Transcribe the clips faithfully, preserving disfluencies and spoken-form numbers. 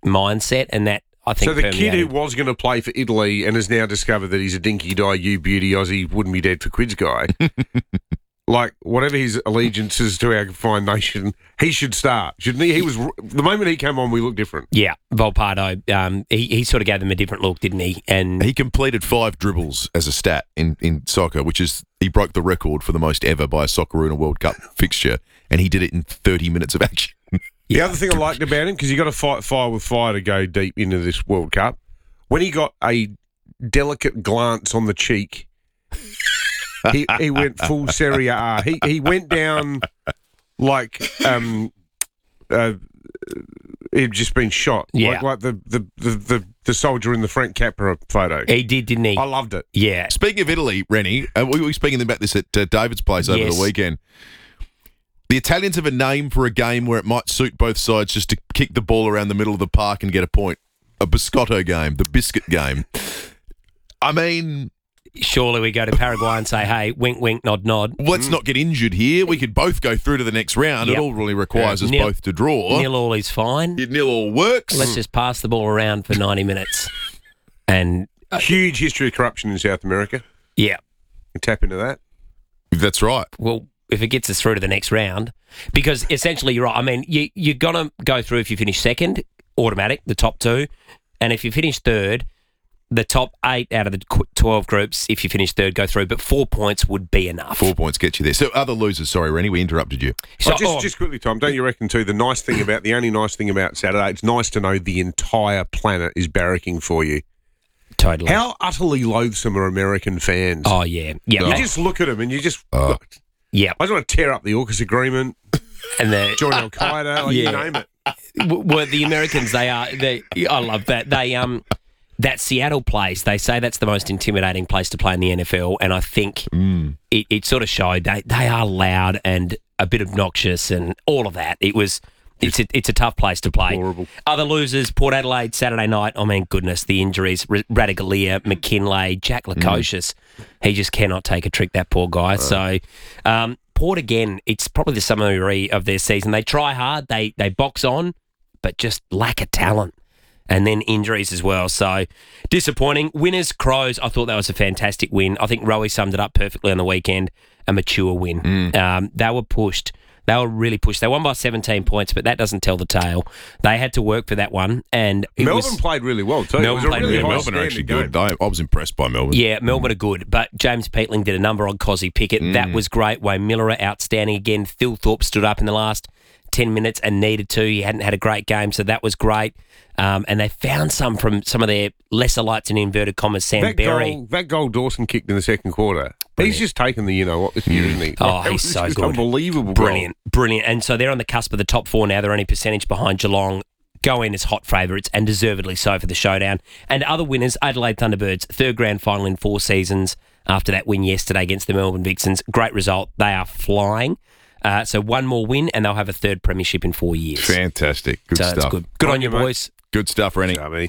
mindset, and that I think. So the permeated. kid who was going to play for Italy and has now discovered that he's a dinky die, you beauty Aussie, wouldn't be dead for quids guy. Like, whatever his allegiances to our fine nation, he should start, shouldn't he? He was the moment he came on, we looked different. Yeah, Volpato, um, he, he sort of gave them a different look, didn't he? And he completed five dribbles as a stat in, in soccer, which is he broke the record for the most ever by a Socceroona World Cup fixture, and he did it in thirty minutes of action. The yeah. other thing I liked about him, because you got to fight fire with fire to go deep into this World Cup, when he got a delicate glance on the cheek. he he went full Serie A. He he went down like um uh he'd just been shot. Yeah. Like, like the, the, the, the, the soldier in the Frank Capra photo. He did, didn't he? I loved it. Yeah. Speaking of Italy, Rennie, uh, we were speaking about this at uh, David's place over Yes. the weekend. The Italians have a name for a game where it might suit both sides just to kick the ball around the middle of the park and get a point. A biscotto game, the biscuit game. I mean... Surely we go to Paraguay and say, hey, wink, wink, nod, nod. Let's mm. not get injured here. We could both go through to the next round. Yep. It all really requires yeah. us nil, both to draw. Nil all is fine. Yeah, nil all works. Let's just pass the ball around for ninety minutes. And uh, Huge history of corruption in South America. Yeah. We tap into that. That's right. Well, if it gets us through to the next round, because essentially you're right. I mean, you, you're going to go through if you finish second, automatic, the top two. And if you finish third, the top eight out of the twelve groups, if you finish third, go through. But four points would be enough. Four points get you there. So other losers, sorry, Rennie, we interrupted you. So, oh, just, oh, just quickly, Tom, don't you reckon too, the nice thing about, the only nice thing about Saturday, it's nice to know the entire planet is barracking for you. Totally. How utterly loathsome are American fans? Oh, yeah. Yeah. You just look at them and you just... Oh. Yeah. I just want to tear up the AUKUS agreement, and the join Al-Qaeda, like, yeah. you name it. Well, the Americans, they are... They, I love that. They... um. That Seattle place, they say that's the most intimidating place to play in the N F L, and I think mm. it, it sort of showed. They they are loud and a bit obnoxious and all of that. It was it's a, it's a tough place to play. Horrible. Other losers, Port Adelaide Saturday night. I mean, goodness, the injuries: R- Radaglia, McKinlay, Jack Lukosius. Mm. He just cannot take a trick, that poor guy. Right. So. Um, Port again, it's probably the summary of their season. They try hard, they they box on, but just lack of talent. And then injuries as well. So disappointing. Winners, Crows, I thought that was a fantastic win. I think Rowie summed it up perfectly on the weekend. A mature win. Mm. Um, they were pushed. They were really pushed. They won by seventeen points, but that doesn't tell the tale. They had to work for that one. And it Melbourne was, played really well too. Melbourne it was a played really really high well. Melbourne are actually game. good. I, I was impressed by Melbourne. Yeah, Melbourne are good. But James Peatling did a number on Cozzy Pickett. Mm. That was great. Wayne Miller outstanding again. Phil Thorpe stood up in the last ten minutes and needed to. He hadn't had a great game, so that was great. Um, and they found some from some of their lesser lights in inverted commas. Sam that Berry. Goal, that goal Dawson kicked in the second quarter. Brilliant. He's just taken the, you know what, this year, isn't he? Oh, It he's was so just good. Unbelievable. Brilliant, goal. brilliant. And so they're on the cusp of the top four now. They're only percentage behind Geelong. Go in as hot favourites, and deservedly so for the showdown. And other winners, Adelaide Thunderbirds, third grand final in four seasons after that win yesterday against the Melbourne Vixens. Great result. They are flying. Uh, so one more win, and they'll have a third premiership in four years. Fantastic. Good so stuff. That's good. Good on, on you, you, mate. boys. Good stuff, Rennie. Chubby.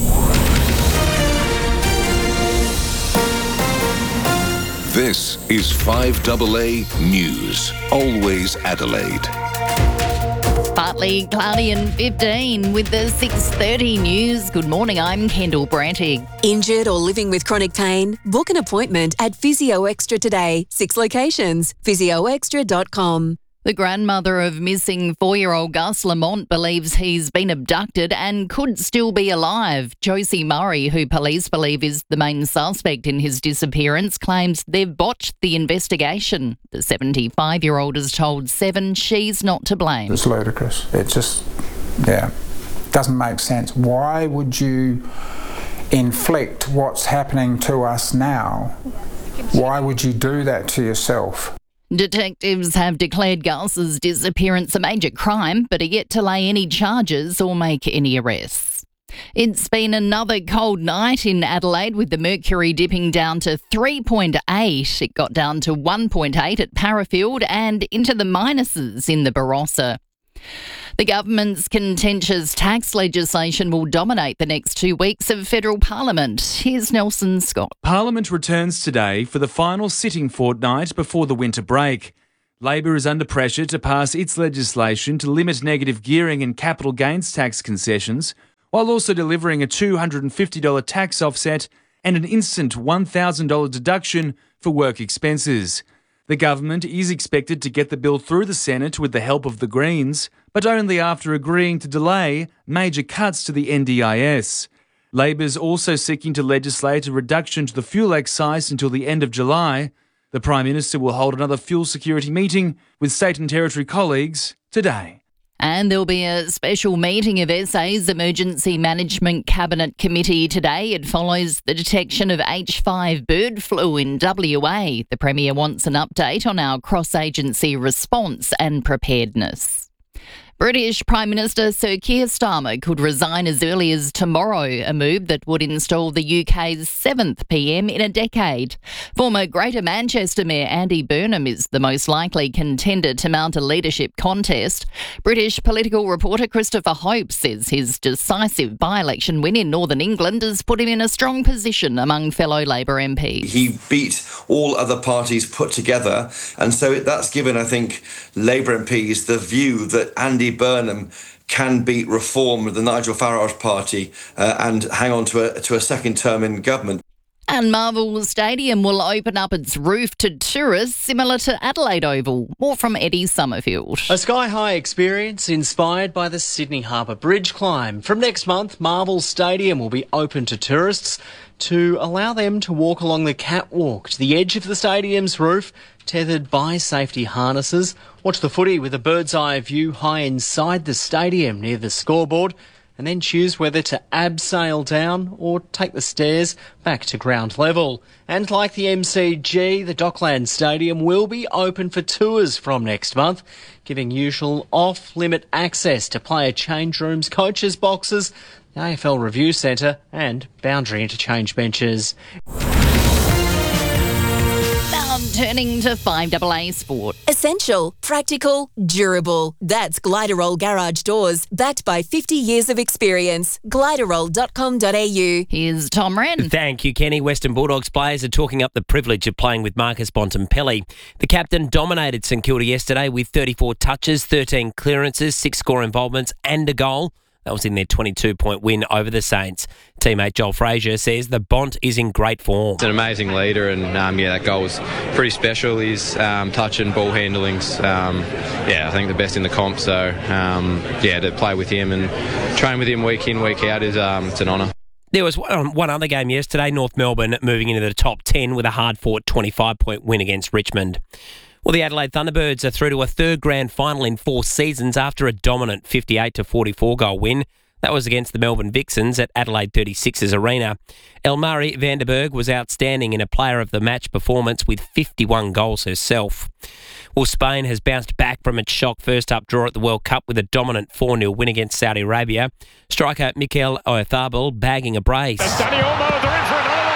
This is five A A News. Always Adelaide. Partly cloudy and fifteen with the six thirty news. Good morning, I'm Kendall Brantig. Injured or living with chronic pain? Book an appointment at Physio Extra today. Six locations. physio extra dot com. The grandmother of missing four-year-old Gus Lamont believes he's been abducted and could still be alive. Josie Murray, who police believe is the main suspect in his disappearance, claims they've botched the investigation. The seventy-five-year-old has told Seven she's not to blame. It's ludicrous. It just, yeah, doesn't make sense. Why would you inflict what's happening to us now? Why would you do that to yourself? Detectives have declared Gus's disappearance a major crime, but are yet to lay any charges or make any arrests. It's been another cold night in Adelaide, with the mercury dipping down to three point eight. It got down to one point eight at Parafield and into the minuses in the Barossa. The government's contentious tax legislation will dominate the next two weeks of federal parliament. Here's Nelson Scott. Parliament returns today for the final sitting fortnight before the winter break. Labor is under pressure to pass its legislation to limit negative gearing and capital gains tax concessions, while also delivering a two hundred fifty dollars tax offset and an instant one thousand dollars deduction for work expenses. The government is expected to get the bill through the Senate with the help of the Greens, but only after agreeing to delay major cuts to the N D I S. Labor's also seeking to legislate a reduction to the fuel excise until the end of July. The Prime Minister will hold another fuel security meeting with state and territory colleagues today. And there'll be a special meeting of S A's Emergency Management Cabinet Committee today. It follows the detection of H five bird flu in W A. The Premier wants an update on our cross-agency response and preparedness. British Prime Minister Sir Keir Starmer could resign as early as tomorrow, a move that would install the U K's seventh P M in a decade. Former Greater Manchester Mayor Andy Burnham is the most likely contender to mount a leadership contest. British political reporter Christopher Hope says his decisive by-election win in Northern England has put him in a strong position among fellow Labor M Ps. He beat all other parties put together, and so that's given, I think, Labour M Ps the view that Andy Burnham can beat Reform, the Nigel Farage party, uh, and hang on to a, to a second term in government. And Marvel Stadium will open up its roof to tourists, similar to Adelaide Oval. More from Eddie Summerfield. A sky-high experience inspired by the Sydney Harbour Bridge climb. From next month, Marvel Stadium will be open to tourists to allow them to walk along the catwalk to the edge of the stadium's roof, tethered by safety harnesses. Watch the footy with a bird's eye view high inside the stadium near the scoreboard, and then choose whether to abseil down or take the stairs back to ground level. And like the M C G, the Dockland Stadium will be open for tours from next month, giving usual off-limit access to player change rooms, coaches' boxes, the A F L Review Centre and boundary interchange benches. Now turning to five A A Sport. Essential, practical, durable. That's Gliderol Garage Doors, backed by fifty years of experience. gliderol dot com dot a u. Here's Tom Wren. Thank you, Kenny. Western Bulldogs players are talking up the privilege of playing with Marcus Bontempelli. The captain dominated St Kilda yesterday with thirty-four touches, thirteen clearances, six score involvements and a goal. That was in their twenty-two point win over the Saints. Teammate Joel Frazier says the Bont is in great form. He's an amazing leader, and um, yeah, that goal was pretty special. His um, touch and ball handling's, um, yeah, I think the best in the comp. So um, yeah, to play with him and train with him week in, week out is um, it's an honour. There was one, one other game yesterday, North Melbourne moving into the top ten with a hard-fought twenty-five point win against Richmond. Well, the Adelaide Thunderbirds are through to a third grand final in four seasons after a dominant fifty-eight to forty-four goal win. That was against the Melbourne Vixens at Adelaide thirty-six's arena. Elmari Vanderberg was outstanding in a player of the match performance with fifty-one goals herself. Well, Spain has bounced back from its shock first-up draw at the World Cup with a dominant four nil win against Saudi Arabia. Striker Mikel Oyarzabal bagging a brace. Dani Olmo, they're in for another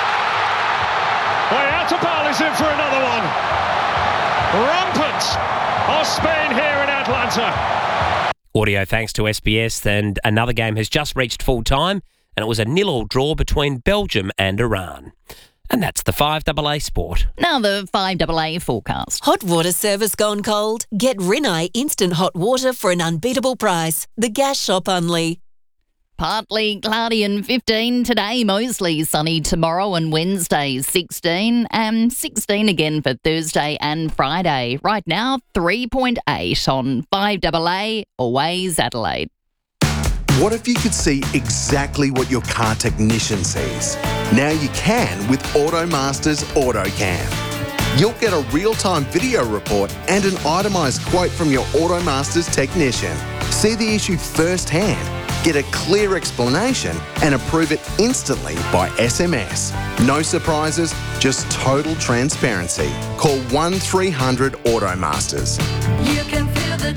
one. Oyarzabal is in for another one. Rampant of Spain here in Atlanta. Audio thanks to S B S, and another game has just reached full time, and it was a nil-all draw between Belgium and Iran. And that's the five A A Sport. Now the five A A forecast. Hot water service gone cold? Get Rinnai instant hot water for an unbeatable price. The Gas Shop only. Partly cloudy and fifteen today, mostly sunny tomorrow and Wednesday sixteen, and sixteen again for Thursday and Friday. Right now, three point eight on five A A, always Adelaide. What if you could see exactly what your car technician sees? Now you can with AutoMaster's AutoCam. You'll get a real-time video report and an itemised quote from your AutoMaster's technician. See the issue firsthand, get a clear explanation and approve it instantly by S M S. No surprises, just total transparency. Call one three hundred AutoMasters. You can feel the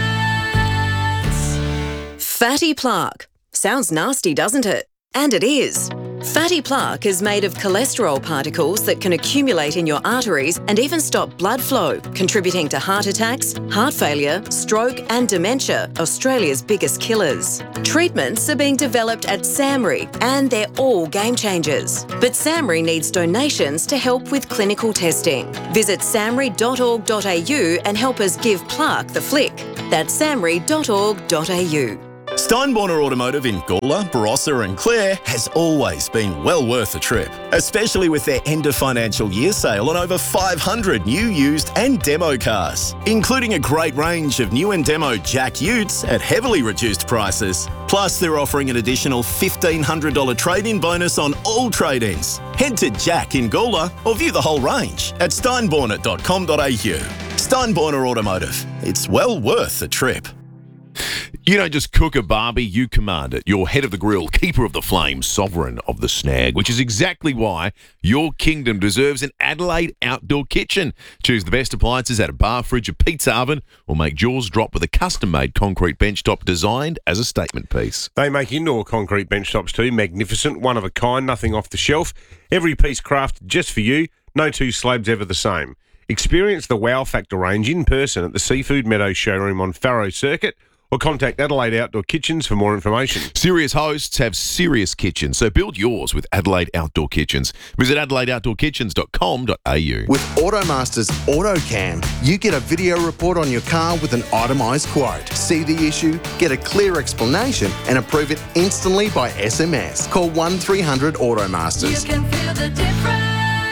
difference. Fatty plaque. Sounds nasty, doesn't it? And it is. Fatty plaque is made of cholesterol particles that can accumulate in your arteries and even stop blood flow, contributing to heart attacks, heart failure, stroke and dementia, Australia's biggest killers. Treatments are being developed at SAMRI and they're all game changers. But SAMRI needs donations to help with clinical testing. Visit samri dot org dot a u and help us give plaque the flick. That's samri dot org dot a u. Steinborner Automotive in Gawler, Barossa and Clare has always been well worth a trip, especially with their end of financial year sale on over five hundred new, used and demo cars, including a great range of new and demo Jack Utes at heavily reduced prices. Plus, they're offering an additional fifteen hundred dollars trade-in bonus on all trade-ins. Head to Jack in Gawler or view the whole range at steinborner dot com dot a u. Steinborner Automotive. It's well worth a trip. You don't just cook a barbie, you command it. You're head of the grill, keeper of the flame, sovereign of the snag, which is exactly why your kingdom deserves an Adelaide outdoor kitchen. Choose the best appliances at a bar, fridge, a pizza oven, or make jaws drop with a custom-made concrete bench top designed as a statement piece. They make indoor concrete bench tops too, magnificent, one of a kind, nothing off the shelf. Every piece crafted just for you, no two slabs ever the same. Experience the Wow Factor range in person at the Seafood Meadows showroom on Farrow Circuit, or contact Adelaide Outdoor Kitchens for more information. Serious hosts have serious kitchens, so build yours with Adelaide Outdoor Kitchens. Visit adelaide outdoor kitchens dot com dot a u. With Automaster's AutoCam, you get a video report on your car with an itemised quote. See the issue, get a clear explanation, and approve it instantly by S M S. Call one three hundred Automasters. You can feel the difference.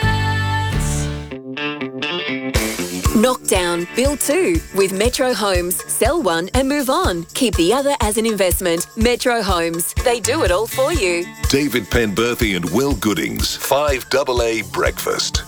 Knock down, build two with Metro Homes. Sell one and move on. Keep the other as an investment. Metro Homes. They do it all for you. David Penberthy and Will Goodings, five double A Breakfast.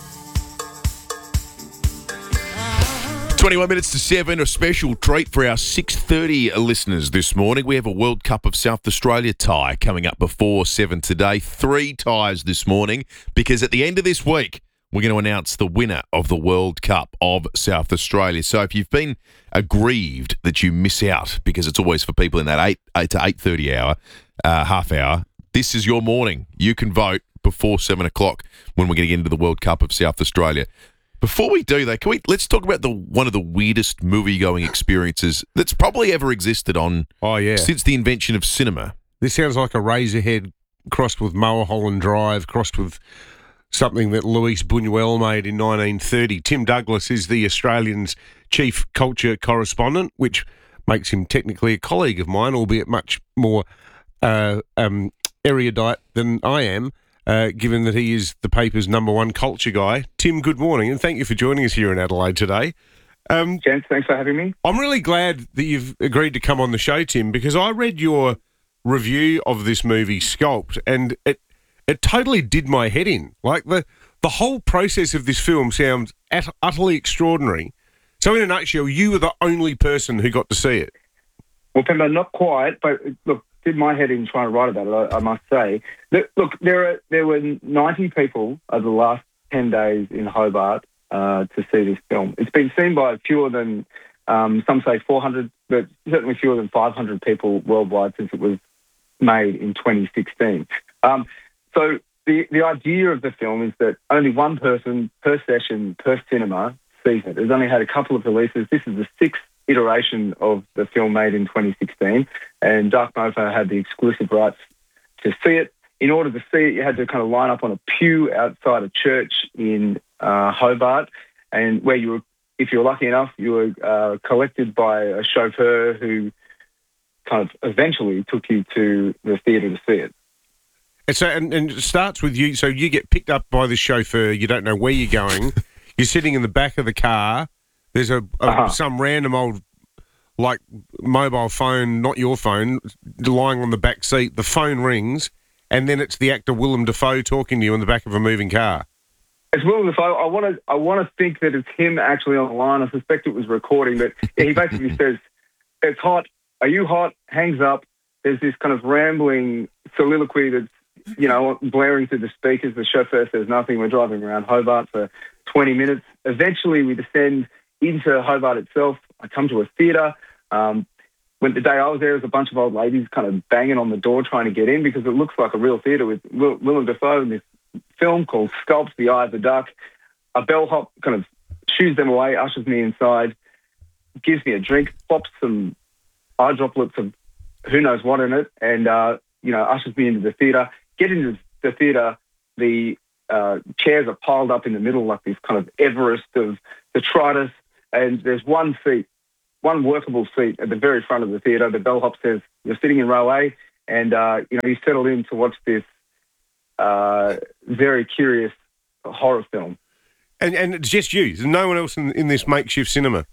twenty-one minutes to seven, a special treat for our six thirty listeners this morning. We have a World Cup of South Australia tie coming up before seven today. Three ties this morning, because at the end of this week, we're going to announce the winner of the World Cup of South Australia. So if you've been aggrieved that you miss out, because it's always for people in that eight, eight to eight thirty hour, uh, half hour, this is your morning. You can vote before seven o'clock when we're getting into the World Cup of South Australia. Before we do that, can we let's talk about the one of the weirdest movie-going experiences that's probably ever existed on oh, yeah. since the invention of cinema. This sounds like a Razorhead crossed with Mulholland Drive, crossed with something that Luis Buñuel made in nineteen thirty. Tim Douglas is the Australian's chief culture correspondent, which makes him technically a colleague of mine, albeit much more uh, um, erudite than I am, uh, given that he is the paper's number one culture guy. Tim, good morning, and thank you for joining us here in Adelaide today. Um, Gents, thanks for having me. I'm really glad that you've agreed to come on the show, Tim, because I read your review of this movie, Sculpt, and it It totally did my head in. Like, the, the whole process of this film sounds at, utterly extraordinary. So in a nutshell, you were the only person who got to see it. Well, Pemba, not quite, but look, did my head in trying to write about it, I, I must say. Look, look, there are there were ninety people over the last ten days in Hobart uh, to see this film. It's been seen by fewer than, um, some say four hundred, but certainly fewer than five hundred people worldwide since it was made in twenty sixteen. Um, So the, the idea of the film is that only one person per session, per cinema, sees it. It's only had a couple of releases. This is the sixth iteration of the film made in twenty sixteen, and Dark Mofo had the exclusive rights to see it. In order to see it, you had to kind of line up on a pew outside a church in uh, Hobart, and where you were, if you were lucky enough, you were uh, collected by a chauffeur who kind of eventually took you to the theatre to see it. And so, and, and it starts with you. So you get picked up by the chauffeur. You don't know where you're going. You're sitting in the back of the car. There's a, a Uh-huh. some random old, like, mobile phone, not your phone, lying on the back seat. The phone rings, and then it's the actor Willem Dafoe talking to you in the back of a moving car. It's Willem Dafoe. I want to. I want to think that it's him actually on the line. I suspect it was recording, but he basically says, "It's hot. Are you hot?" Hangs up. There's this kind of rambling soliloquy that's, you know, blaring through the speakers. The chauffeur says nothing. We're driving around Hobart for twenty minutes. Eventually, we descend into Hobart itself. I come to a theatre. Um, when the day I was there, there was a bunch of old ladies kind of banging on the door trying to get in because it looks like a real theatre with Will- Willem Dafoe in this film called Sculpt, The Eye of the Duck. A bellhop kind of shoos them away, ushers me inside, gives me a drink, pops some eye droplets of who knows what in it, and, uh, you know, ushers me into the theatre. Get into the theatre, the uh, chairs are piled up in the middle like this kind of Everest of detritus, and there's one seat one workable seat at the very front of the theatre. The bellhop says, you're sitting in row A, and, uh, you know, you settled in to watch this uh, very curious horror film. And and it's just you. There's no one else in, in this makeshift cinema.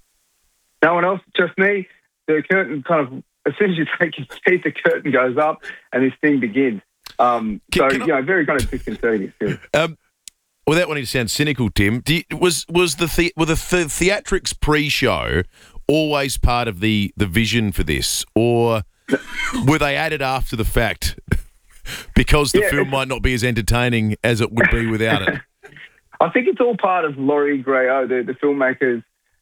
No one else, just me. The curtain kind of, as soon as you take your seat, the curtain goes up and this thing begins. Um, so, you know, very kind of disconcerting experience. Um, without wanting to sound cynical, Tim, do you, was was the, the were the, the theatrics pre-show always part of the, the vision for this, or were they added after the fact because the Yeah, film might not be as entertaining as it would be without it? I think it's all part of Laurie Greyo, the, the filmmaker's.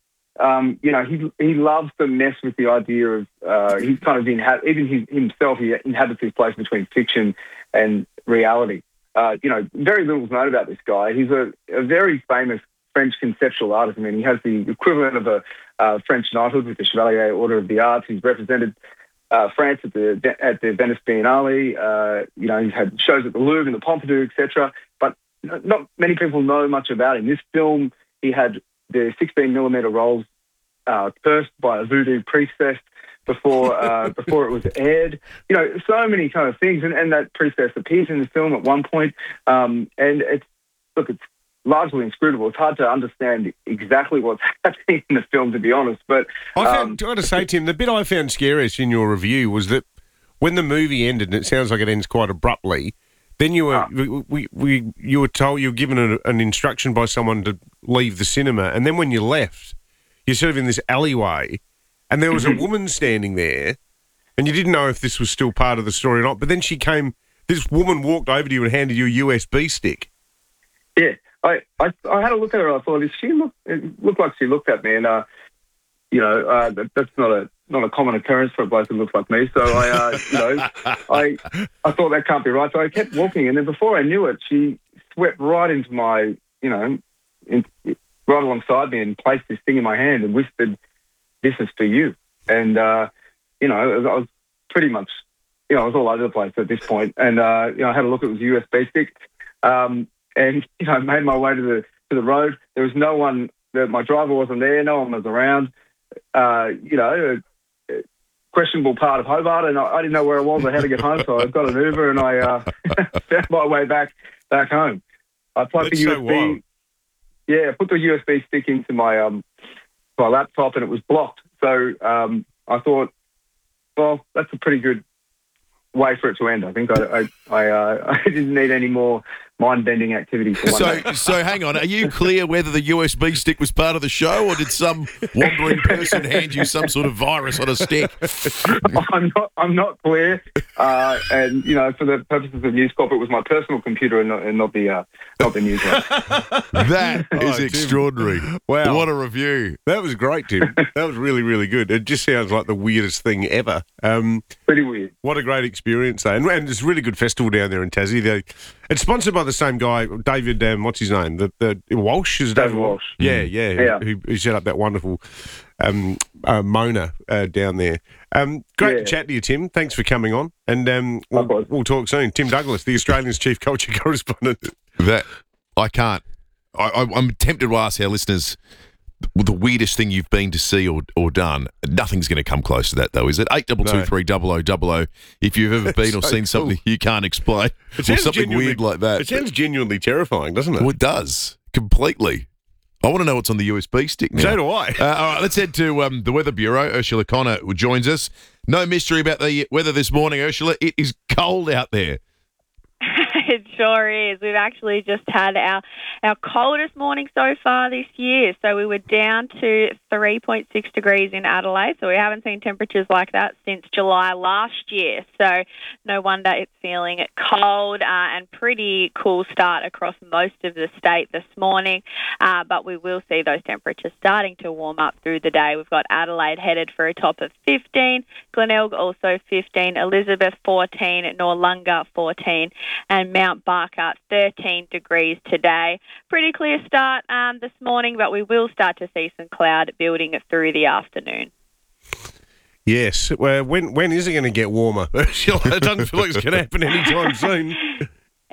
Um, you know, he he loves to mess with the idea of. Uh, he's kind of inha- even his, himself. He inhabits this place between fiction and reality. Uh, you know, very little's known about this guy. He's a, a very famous French conceptual artist. I mean, he has the equivalent of a uh, French knighthood with the Chevalier Order of the Arts. He's represented uh, France at the at the Venice Biennale. Uh, you know, he's had shows at the Louvre and the Pompidou, et cetera. But not many people know much about him. This film, he had the sixteen millimeter rolls uh, cursed by a voodoo priestess before uh, before it was aired. You know, so many kind of things, and, and that priestess appears in the film at one point. Um, and it's look, it's largely inscrutable. It's hard to understand exactly what's happening in the film, to be honest. But I um, found, I got to say, Tim, the bit I found scariest in your review was that when the movie ended, and it sounds like it ends quite abruptly. Then you were we, we, we you were told you were given a, an instruction by someone to leave the cinema, and then when you left, you're sort of in this alleyway, and there was a woman standing there, and you didn't know if this was still part of the story or not. But then she came. This woman walked over to you and handed you a U S B stick. Yeah, I, I I had a look at her. I thought, is she look? It looked like she looked at me, and uh, you know, uh, that, that's not a not a common occurrence for a bloke who looks like me. So I, uh, you know, I I thought that can't be right. So I kept walking, and then before I knew it, she swept right into my, you know, in, right alongside me and placed this thing in my hand and whispered, "This is for you." And uh, you know, I was pretty much, you know, I was all over the place at this point. And uh, you know, I had a look at his U S B stick, um, and you know, I made my way to the to the road. There was no one. The, my driver wasn't there. No one was around. Uh, you know. Questionable part of Hobart, and I, I didn't know where I was or how to get home, so I got an Uber and I uh, found my way back back home. I plugged That's the so U S B, wild. yeah, I put the U S B stick into my um my laptop, and it was blocked. So um, I thought, well, that's a pretty good way for it to end. I think I I I, uh, I didn't need any more mind-bending activity for one So, day. so hang on. Are you clear whether the U S B stick was part of the show, or did some wandering person hand you some sort of virus on a stick? I'm not. I'm not clear. Uh, and you know, for the purposes of News Corp, it was my personal computer and not, and not the uh, not the news one. That Oh, is Tim. extraordinary. Wow. What a review. That was great, Tim. That was really, really good. It just sounds like the weirdest thing ever. Um, Pretty weird. What a great experience, though. And, and it's a really good festival down there in Tassie. They, it's sponsored by the same guy, David, um, what's his name? The, the Walsh? Is it David David Walsh. Yeah, yeah. Yeah. Who, who set up that wonderful um, uh, Mona uh, down there. Um, great Yeah. to chat to you, Tim. Thanks for coming on. And um, we'll, we'll talk soon. Tim Douglas, the Australian's chief culture correspondent. That I can't. I, I, I'm tempted to ask our listeners the weirdest thing you've been to see or, or done. Nothing's going to come close to that, though, is it? Eight double two three double o double o. If you've ever been or so seen cool. something you can't explain, It or sounds something genuinely- weird like that. It sounds genuinely terrifying, doesn't it? Well, it does completely. I want to know what's on the U S B stick now. So do I. Uh, all right, let's head to um, the Weather Bureau. Ursula Connor joins us. No mystery about the weather this morning, Ursula. It is cold out there. It sure is. We've actually just had our, our coldest morning so far this year. So we were down to three point six degrees in Adelaide. So we haven't seen temperatures like that since July last year. So no wonder it's feeling cold uh, and pretty cool start across most of the state this morning. Uh, but we will see those temperatures starting to warm up through the day. We've got Adelaide headed for a top of fifteen, Glenelg also fifteen, Elizabeth fourteen, Noarlunga fourteen, and Mount Barker thirteen degrees today. Pretty clear start um, this morning, but we will start to see some cloud building through the afternoon. Yes. Well, when when is it going to get warmer? Ursula? It doesn't feel like it's going to happen anytime soon.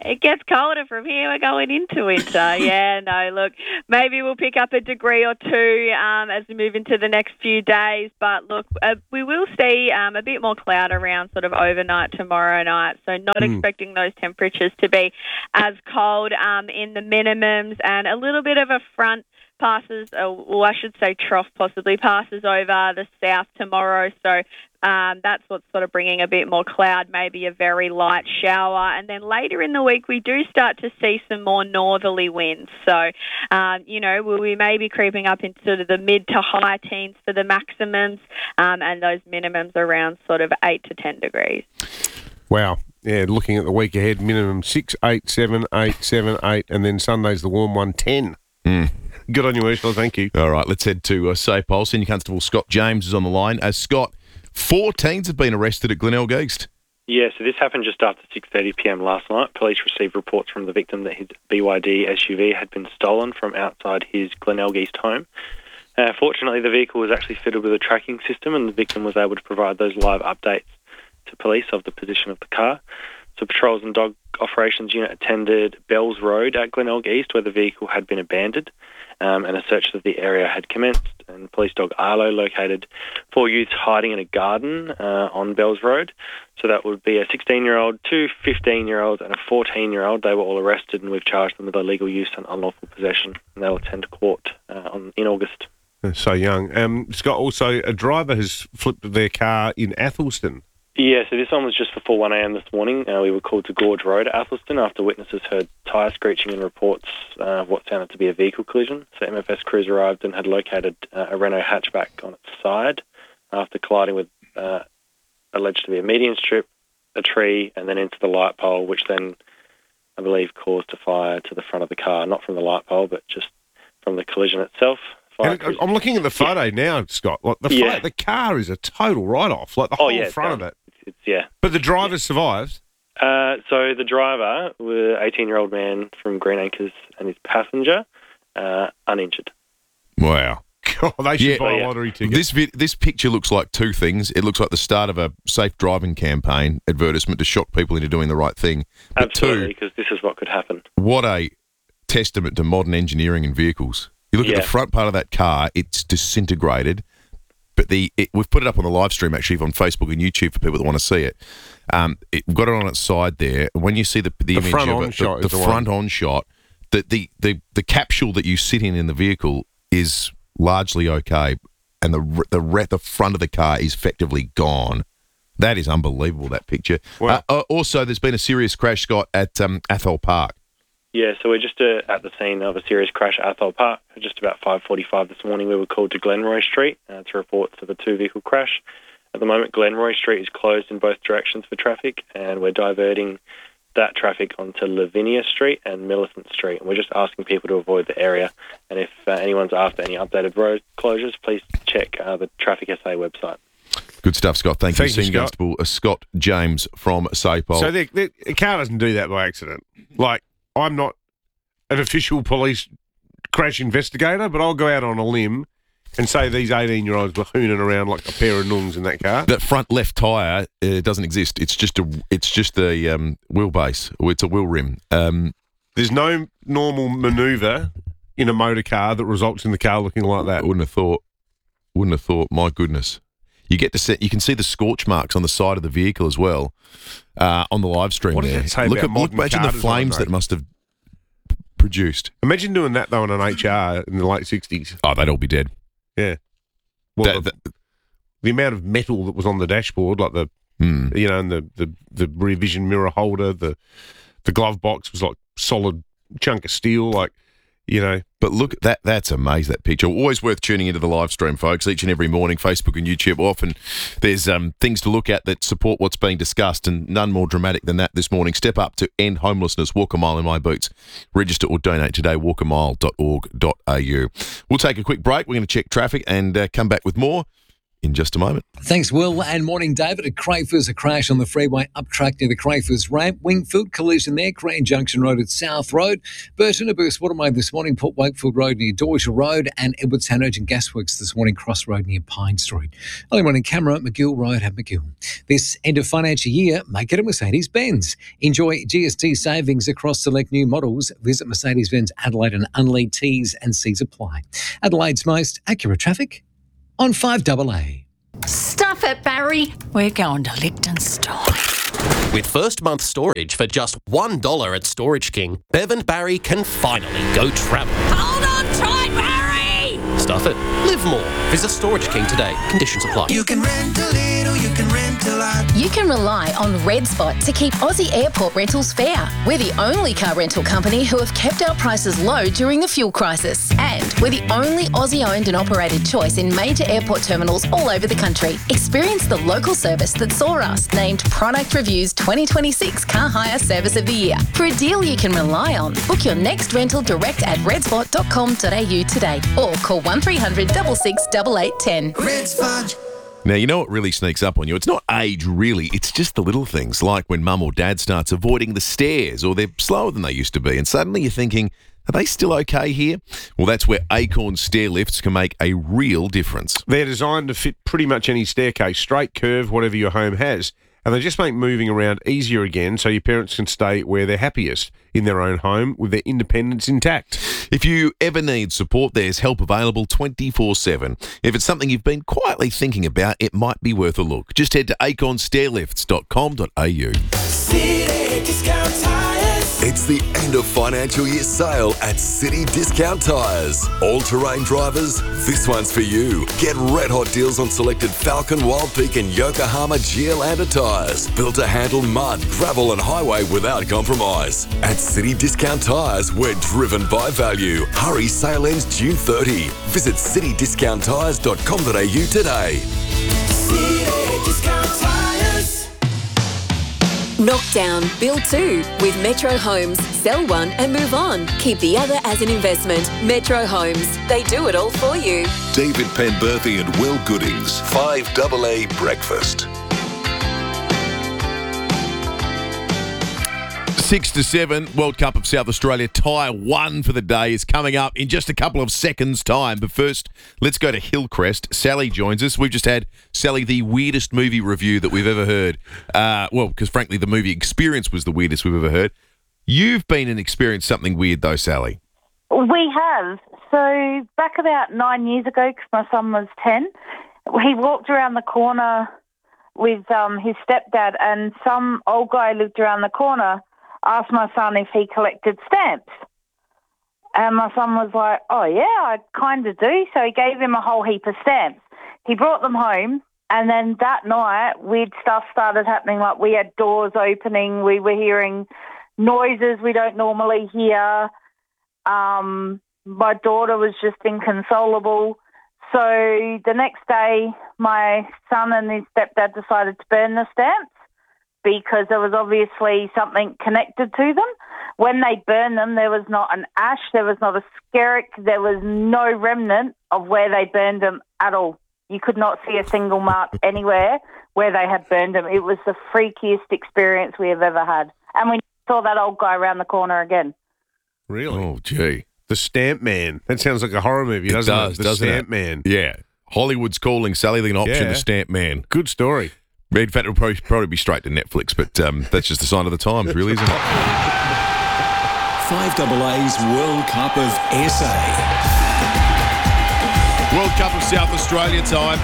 It gets colder from here. We're going into winter. Yeah, no, look, maybe we'll pick up a degree or two um, as we move into the next few days. But look, uh, we will see um, a bit more cloud around sort of overnight tomorrow night. So not mm. expecting those temperatures to be as cold um, in the minimums, and a little bit of a front passes, uh, well, I should say trough possibly passes over the south tomorrow. So um, that's what's sort of bringing a bit more cloud, maybe a very light shower. And then later in the week, we do start to see some more northerly winds. So, um, you know, we, we may be creeping up into sort of the mid to high teens for the maximums um, and those minimums around sort of eight to ten degrees. Wow. Yeah, looking at the week ahead, minimum six, eight, seven, eight, seven, eight, and then Sunday's the warm one, ten. Mm. Good on you, Ursula. Thank you. All right, let's head to uh, SAPOL. Senior Constable Scott James is on the line. As Scott, four teens have been arrested at Glenelg East. Yeah, so this happened just after six thirty p m last night. Police received reports from the victim that his B Y D S U V had been stolen from outside his Glenelg East home. Uh, fortunately, the vehicle was actually fitted with a tracking system, and the victim was able to provide those live updates to police of the position of the car. So Patrols and Dog Operations Unit attended Bells Road at Glenelg East, where the vehicle had been abandoned, um, and a search of the area had commenced. And police dog Arlo located four youths hiding in a garden uh, on Bells Road. So that would be a sixteen-year-old, two fifteen-year-olds, and a fourteen-year-old. They were all arrested, and we've charged them with illegal use and unlawful possession, and they'll attend court uh, on, in August. So young. Um, Scott, also, a driver has flipped their car in Athelston. Yeah, so this one was just before one a m this morning. Uh, we were called to Gorge Road at Athelston after witnesses heard tyre screeching and reports uh, of what sounded to be a vehicle collision. So M F S crews arrived and had located uh, a Renault hatchback on its side after colliding with uh, alleged to be a median strip, a tree, and then into the light pole, which then, I believe, caused a fire to the front of the car, not from the light pole, but just from the collision itself. And I'm looking at the photo yeah. now, Scott. Like the yeah. fo- the car is a total write-off. Like the oh, whole yeah, front of it. It's, yeah. But the driver yeah. survived. Uh, so the driver, was an eighteen-year-old man from Green Acres, and his passenger, uh, uninjured. Wow. God, they should yeah, buy yeah. a lottery ticket. This vi- this picture looks like two things. It looks like the start of a safe driving campaign advertisement to shock people into doing the right thing. But Absolutely, two, because this is what could happen. What a testament to modern engineering in vehicles. You look yeah. at the front part of that car, it's disintegrated. But the it, we've put it up on the live stream, actually, on Facebook and YouTube for people that want to see it. Um, it we've got it on its side there. When you see the, the, the image front of on it, shot the, the front on shot, the, the, the, the capsule that you sit in in the vehicle is largely okay. And the, the, the, the front of the car is effectively gone. That is unbelievable, that picture. Wow. Uh, also, there's been a serious crash, Scott, at um, Athol Park. Yeah, so we're just uh, at the scene of a serious crash at Athol Park. Just about five forty-five this morning, we were called to Glenroy Street uh, to report of a two-vehicle crash. At the moment, Glenroy Street is closed in both directions for traffic, and we're diverting that traffic onto Lavinia Street and Millicent Street. And we're just asking people to avoid the area. And if uh, anyone's after any updated road closures, please check uh, the Traffic S A website. Good stuff, Scott. Thank, Thank you, you, Senior Scott. Constable uh, Scott James from SAPOL. So the, the, the car doesn't do that by accident. Like, I'm not an official police crash investigator, but I'll go out on a limb and say these eighteen-year-olds were hooning around like a pair of noongs in that car. That front left tyre uh, doesn't exist. It's just a. It's just the um, wheelbase. It's a wheel rim. Um, There's no normal manoeuvre in a motor car that results in the car looking like that. I wouldn't have thought. Wouldn't have thought. My goodness. You get to see, you can see the scorch marks on the side of the vehicle as well uh, on the live stream. What does there. that say look about at, look, modern imagine car the flames design, that must have produced. Imagine doing that though in an H R in the late sixties. Oh, they'd all be dead. Yeah. Well, That- the, the amount of metal that was on the dashboard, like the Hmm. you know, and the, the, the rear vision mirror holder, the the glove box was like solid chunk of steel, like, you know. But look, that that's amazing, that picture. Always worth tuning into the live stream, folks, each and every morning, Facebook and YouTube. Often there's um, things to look at that support what's being discussed, and none more dramatic than that this morning. Step up to end homelessness. Walk a mile in my boots. Register or donate today, walk a mile dot org dot a u. We'll take a quick break. We're going to check traffic and uh, come back with more in just a moment. Thanks, Will, and morning, David. At Crayfus, a crash on the freeway up track near the Crayfus ramp. Wingfield collision there, Crane Junction Road at South Road. Burton, a burst waterway this morning, Port Wakefield Road near Dorset Road, and Edwardstown Urgent Gasworks this morning, Cross Road near Pine Street. Early morning, Camera, McGill Road at McGill. This end of financial year, make it a Mercedes-Benz. Enjoy G S T savings across select new models. Visit Mercedes-Benz Adelaide and Unlead. T's and C's apply. Adelaide's most accurate traffic on five double A. Stuff it, Barry. We're going to Liechtenstein. With first month storage for just one dollar at Storage King, Bev and Barry can finally go travel. Hold on tight, Barry! Stuff it. Live more. Visit Storage King today. Conditions apply. You can rent a little, you can rent a lot. You can rely on Red Spot to keep Aussie airport rentals fair. We're the only car rental company who have kept our prices low during the fuel crisis. And we're the only Aussie-owned and operated choice in major airport terminals all over the country. Experience the local service that saw us named Product Review's twenty twenty-six Car Hire Service of the Year. For a deal you can rely on, book your next rental direct at redspot dot com dot a u today or call one three hundred six six eight eight one zero. Red Spot. Now, you know what really sneaks up on you? It's not age, really. It's just the little things, like when mum or dad starts avoiding the stairs or they're slower than they used to be, and suddenly you're thinking, are they still okay here? Well, that's where Acorn stair lifts can make a real difference. They're designed to fit pretty much any staircase, straight, curve, whatever your home has. And they just make moving around easier again so your parents can stay where they're happiest, in their own home with their independence intact. If you ever need support, there's help available twenty-four seven. If it's something you've been quietly thinking about, it might be worth a look. Just head to acorn stair lifts dot com dot a u. City Discount Tires. It's the end of financial year sale at City Discount Tires. All-terrain drivers, this one's for you. Get red hot deals on selected Falcon, Wild Peak and Yokohama Geolandar tyres. Built to handle mud, gravel and highway without compromise. At City Discount Tires, we're driven by value. Hurry, sale ends June thirtieth. Visit city discount tires dot com dot a u today. City Discount Tires. Knockdown, build two with Metro Homes. Sell one and move on. Keep the other as an investment. Metro Homes. They do it all for you. David Penberthy and Will Goodings, five double A Breakfast. Six to seven, World Cup of South Australia Tyre one for the day is coming up in just a couple of seconds' time. But first, let's go to Hillcrest. Sally joins us. We've just had, Sally, the weirdest movie review that we've ever heard. Uh, well, because frankly, the movie experience was the weirdest we've ever heard. You've been and experienced something weird, though, Sally. We have. So back about nine years ago, because my son was ten, he walked around the corner with um, his stepdad, and some old guy lived around the corner, asked my son if he collected stamps. And my son was like, oh, yeah, I kind of do. So he gave him a whole heap of stamps. He brought them home, and then that night, weird stuff started happening. Like, we had doors opening. We were hearing noises we don't normally hear. Um, my daughter was just inconsolable. So the next day, my son and his stepdad decided to burn the stamps, because there was obviously something connected to them. When they burned them, there was not an ash, there was not a skerrick, there was no remnant of where they burned them at all. You could not see a single mark anywhere where they had burned them. It was the freakiest experience we have ever had. And we saw that old guy around the corner again. Really? Oh, gee. The Stamp Man. That sounds like a horror movie, doesn't it? Does, The doesn't Stamp it? Man. Yeah. Hollywood's calling, Sally, the option, Yeah. the Stamp Man. Good story. In fact, it'll probably, probably be straight to Netflix, but um, that's just a sign of the times, really, isn't it? five double A's World Cup of S A. World Cup of South Australia time.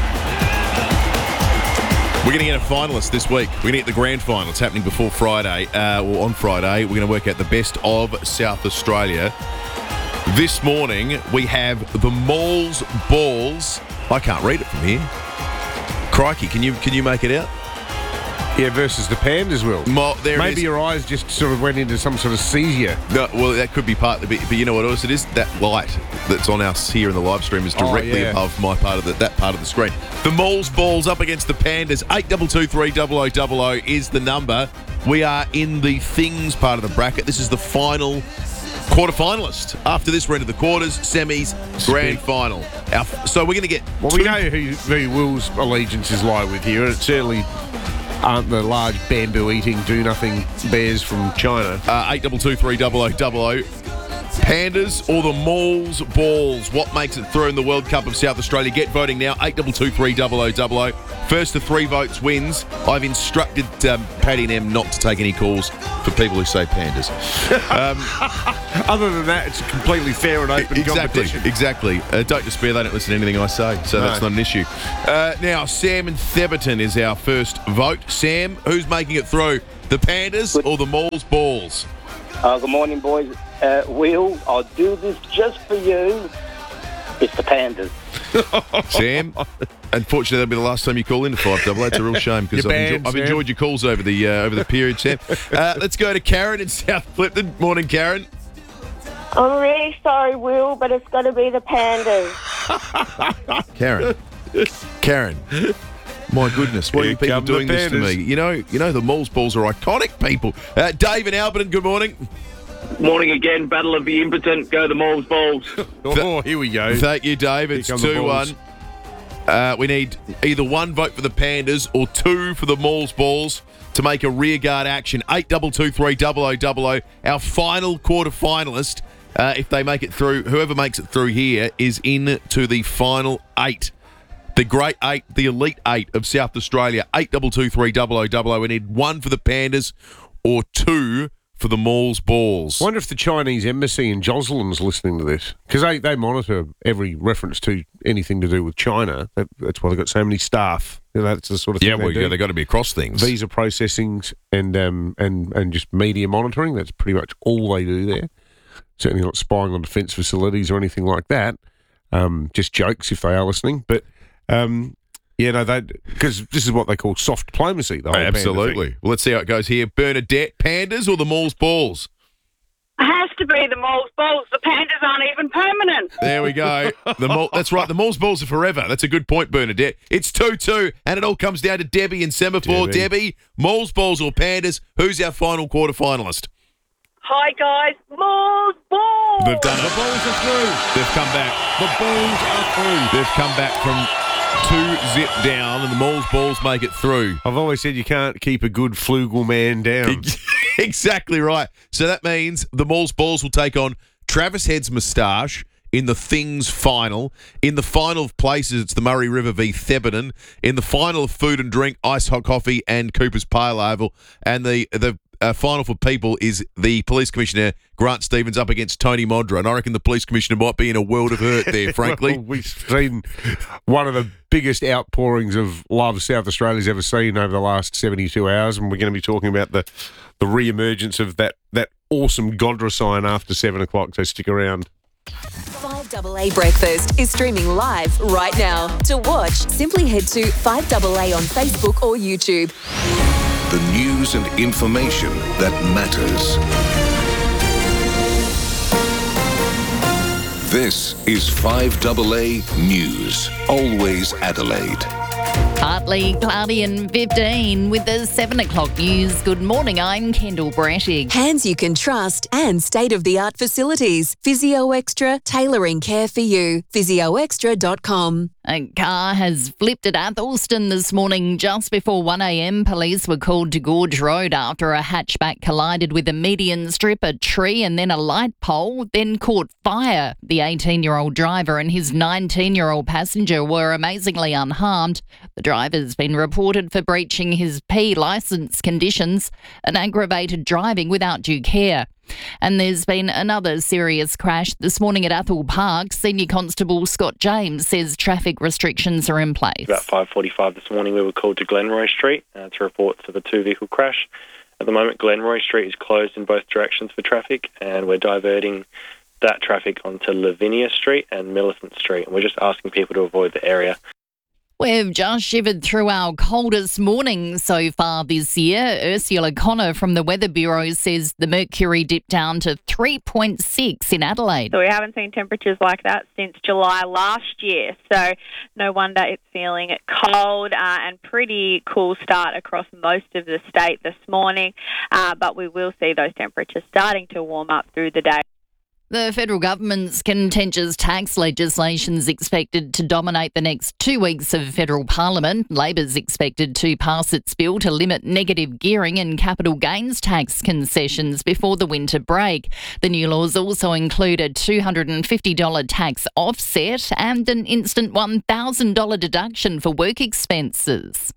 We're going to get a finalist this week. We're going to get the grand final. It's happening before Friday, uh, or on Friday. We're going to work out the best of South Australia. This morning, we have the Moles Balls. I can't read it from here. Crikey, can you can you make it out? Yeah, versus the Pandas, Will. Mo- there it Maybe is. your eyes just sort of went into some sort of seizure. No, well, that could be partly, but, but you know what else it is? That light that's on us here in the live stream is Oh, directly yeah. above my part of the, that part of the screen. The Moles Balls up against the Pandas. eight two two three zero zero zero zero is the number. We are in the things part of the bracket. This is the final quarter-finalist. After this, we're into the quarters, semis, grand final. Our, so we're going to get... Well, we know who, who Will's allegiances lie with here, and it certainly aren't the large bamboo-eating, do-nothing bears from China. Uh, eight two two three double oh double oh. Pandas or the Mauls Balls? What makes it through in the World Cup of South Australia? Get voting now, eight two two three double oh double oh. First to three votes wins. I've instructed um, Paddy and Em not to take any calls for people who say pandas. Um, Other than that, it's a completely fair and open exactly, competition. Exactly. Uh, don't despair, they don't listen to anything I say, so No. that's not an issue. Uh, now, Sam and Theberton is our first vote. Sam, who's making it through? The Pandas or the Mauls Balls? Uh, good morning, boys. Uh, Will, I'll do this just for you. It's the Pandas. Sam, unfortunately, that'll be the last time you call into five double. That's a real shame because You're I've, banned, enjoyed, I've Sam. enjoyed your calls over the uh, over the period, Sam. Uh, let's go to Karen in South Clifton. Morning, Karen. I'm really sorry, Will, but it's got to be the Pandas. Karen. Karen. My goodness, what Here are you people come the doing this to Pandas. me? You know, you know the Mauls Balls are iconic people. Uh, Dave in Alberton, good morning. Morning again, Battle of the Impotent. Go the Mauls Balls. Oh, here we go. Thank you, Dave. It's Here come the two one. Balls. Uh, we need either one vote for the Pandas or two for the Mauls Balls to make a rearguard action. eight two two three double oh double oh. Our final quarter finalist, uh, if they make it through, whoever makes it through here is in to the final eight. The great eight, the elite eight of South Australia. eight two two three double oh double oh. We need one for the Pandas or two for the Mauls Balls. I wonder if the Chinese embassy in Jocelyn's listening to this, because they, they monitor every reference to anything to do with China. That, that's why they've got so many staff. You know, that's the sort of thing Yeah, well, they do. yeah, they've got to be across things. Visa processings and um and and just media monitoring. That's pretty much all they do there. Certainly not spying on defence facilities or anything like that. Um, just jokes if they are listening, but um. Yeah, no, they because this is what they call soft diplomacy. The whole panda Absolutely. thing. Well, let's see how it goes here. Bernadette, Pandas or the Mauls Balls? It has to be the Mauls Balls. The Pandas aren't even permanent. There we go. The Maul, that's right. The Mauls Balls are forever. That's a good point, Bernadette. It's two two, and it all comes down to Debbie in Semaphore. Debbie. Debbie, Mauls Balls or Pandas? Who's our final quarter finalist? Hi, guys. Mauls Balls. They've done it. The balls are through. They've come back. The balls are through. They've come back from two zip down, and the Mauls Balls make it through. I've always said you can't keep a good flugel man down. Exactly right. So that means the Mauls Balls will take on Travis Head's Moustache in the Things final. In the final of places, it's the Murray River v Theberton. In the final of food and drink, Ice Hot Coffee and Cooper's Pale Oval. And the the uh, final for people is the Police Commissioner, Grant Stevens, up against Tony Modra. And I reckon the Police Commissioner might be in a world of hurt there, frankly. Well, we've seen one of the biggest outpourings of love South Australia's ever seen over the last seventy-two hours, and we're going to be talking about the, the re-emergence of that, that awesome Godra sign after seven o'clock, so stick around. five double A Breakfast is streaming live right now. To watch, simply head to five double A on Facebook or YouTube. The news and information that matters. This is five double A News. Always Adelaide. Partly cloudy and fifteen with the seven o'clock news. Good morning, I'm Kendall Brattig. Hands you can trust and state-of-the-art facilities. Physio Extra, tailoring care for you. physio extra dot com. A car has flipped at Athelston this morning just before one a.m. Police were called to Gorge Road after a hatchback collided with a median strip, a tree and then a light pole, then caught fire. The eighteen-year-old driver and his nineteen-year-old passenger were amazingly unharmed. The driver's been reported for breaching his P licence conditions and aggravated driving without due care. And there's been another serious crash this morning at Athol Park. Senior Constable Scott James says traffic restrictions are in place. About five forty-five this morning, we were called to Glenroy Street uh, to report to the two-vehicle crash. At the moment, Glenroy Street is closed in both directions for traffic, and we're diverting that traffic onto Lavinia Street and Millicent Street. And we're just asking people to avoid the area. We've just shivered through our coldest morning so far this year. Ursula Connor from the Weather Bureau says the mercury dipped down to three point six in Adelaide. So we haven't seen temperatures like that since July last year. So no wonder it's feeling cold uh, and pretty cool start across most of the state this morning. Uh, but we will see those temperatures starting to warm up through the day. The federal government's contentious tax legislation is expected to dominate the next two weeks of federal parliament. Labor's expected to pass its bill to limit negative gearing and capital gains tax concessions before the winter break. The new laws also include a two hundred fifty dollars tax offset and an instant one thousand dollars deduction for work expenses.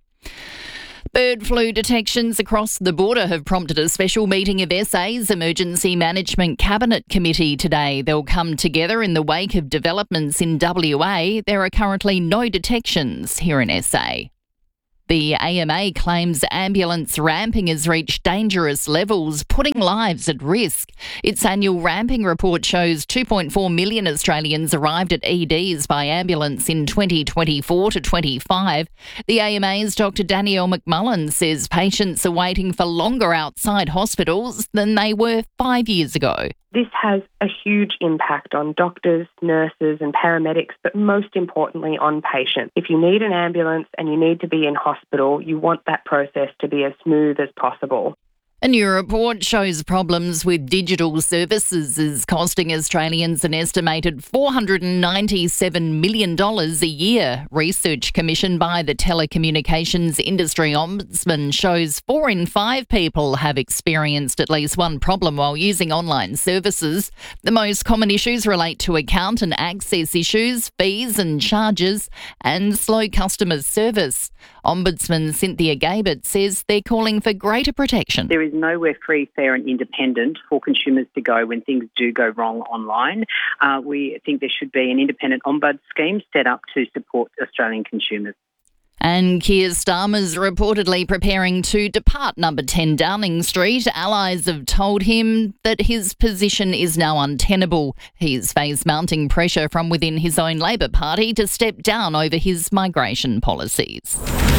Bird flu detections across the border have prompted a special meeting of S A's Emergency Management Cabinet Committee today. They'll come together in the wake of developments in W A. There are currently no detections here in S A. The A M A claims ambulance ramping has reached dangerous levels, putting lives at risk. Its annual ramping report shows two point four million Australians arrived at E Ds by ambulance in twenty twenty-four to twenty-five. The A M A's Doctor Danielle McMullen says patients are waiting for longer outside hospitals than they were five years ago. This has a huge impact on doctors, nurses and paramedics, but most importantly on patients. If you need an ambulance and you need to be in hospital, you want that process to be as smooth as possible. A new report shows problems with digital services is costing Australians an estimated four hundred ninety-seven million dollars a year. Research commissioned by the Telecommunications Industry Ombudsman shows four in five people have experienced at least one problem while using online services. The most common issues relate to account and access issues, fees and charges, and slow customer service. Ombudsman Cynthia Gabert says they're calling for greater protection. There is nowhere free, fair and independent for consumers to go when things do go wrong online. Uh, we think there should be an independent ombuds scheme set up to support Australian consumers. And Keir Starmer's reportedly preparing to depart number ten Downing Street. Allies have told him that his position is now untenable. He's faced mounting pressure from within his own Labor Party to step down over his migration policies.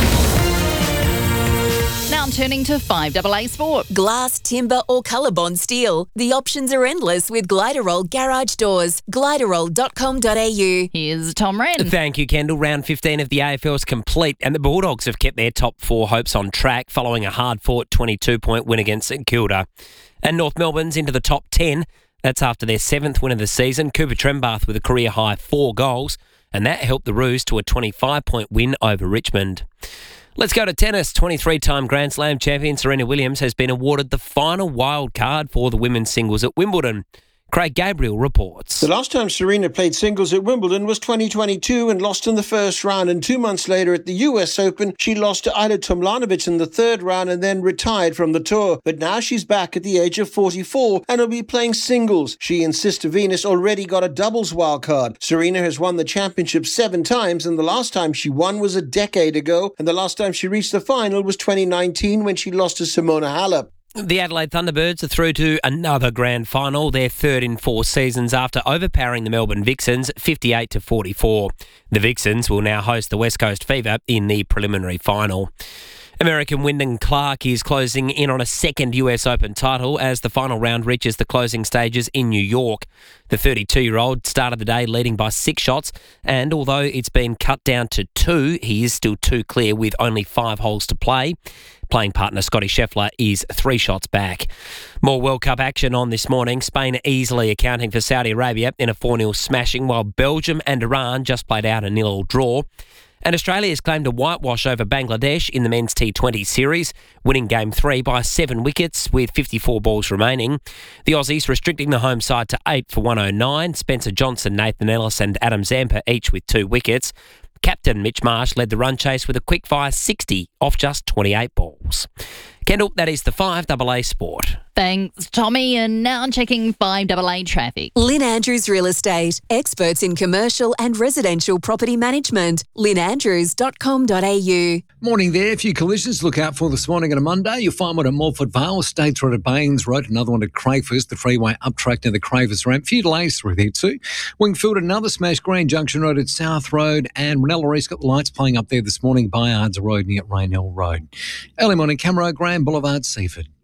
Now turning to five A A Sport. Glass, timber or ColourBond steel. The options are endless with Gliderol Garage Doors. Gliderol dot com dot a u. Here's Tom Wren. Thank you, Kendall. Round fifteen of the A F L is complete and the Bulldogs have kept their top four hopes on track following a hard-fought twenty-two point win against St Kilda. And North Melbourne's into the top ten. That's after their seventh win of the season. Cooper Trembath with a career-high four goals, and that helped the Roos to a twenty-five point win over Richmond. Let's go to tennis. twenty-three-time Grand Slam champion Serena Williams has been awarded the final wild card for the women's singles at Wimbledon. Craig Gabriel reports. The last time Serena played singles at Wimbledon was twenty twenty-two and lost in the first round, and two months later at the U S Open, she lost to Ajla Tomljanovic in the third round and then retired from the tour. But now she's back at the age of forty-four and will be playing singles. She and sister Venus already got a doubles wildcard. Serena has won the championship seven times, and the last time she won was a decade ago, and the last time she reached the final was twenty nineteen when she lost to Simona Halep. The Adelaide Thunderbirds are through to another grand final, their third in four seasons after overpowering the Melbourne Vixens fifty-eight to forty-four. The Vixens will now host the West Coast Fever in the preliminary final. American Wyndham Clark is closing in on a second U S Open title as the final round reaches the closing stages in New York. The thirty-two-year-old started the day leading by six shots, and although it's been cut down to two, he is still two clear with only five holes to play. Playing partner Scotty Scheffler is three shots back. More World Cup action on this morning. Spain easily accounting for Saudi Arabia in a four nil smashing, while Belgium and Iran just played out a nil-all draw. And Australia has claimed a whitewash over Bangladesh in the men's T twenty series, winning game three by seven wickets with fifty-four balls remaining. The Aussies restricting the home side to eight for one oh nine. Spencer Johnson, Nathan Ellis and Adam Zampa each with two wickets. Captain Mitch Marsh led the run chase with a quick-fire sixty off just twenty-eight balls. Kendall, that is the five A A Sport. Thanks, Tommy. And now checking five A A traffic. Lynn Andrews Real Estate, experts in commercial and residential property management. lynn andrews dot com dot a u. Morning there. A few collisions to look out for this morning on a Monday. You'll find one at Morford Vale, States Road at Baines Road, another one at Crayford, the freeway up track near the Cravers ramp. A few delays through there too. Wingfield, another smash, Grand Junction Road at South Road, and Ranella East got the lights playing up there this morning, Byards Road near Rainhill Road. Early morning, Camero, Graham Boulevard, Seaford.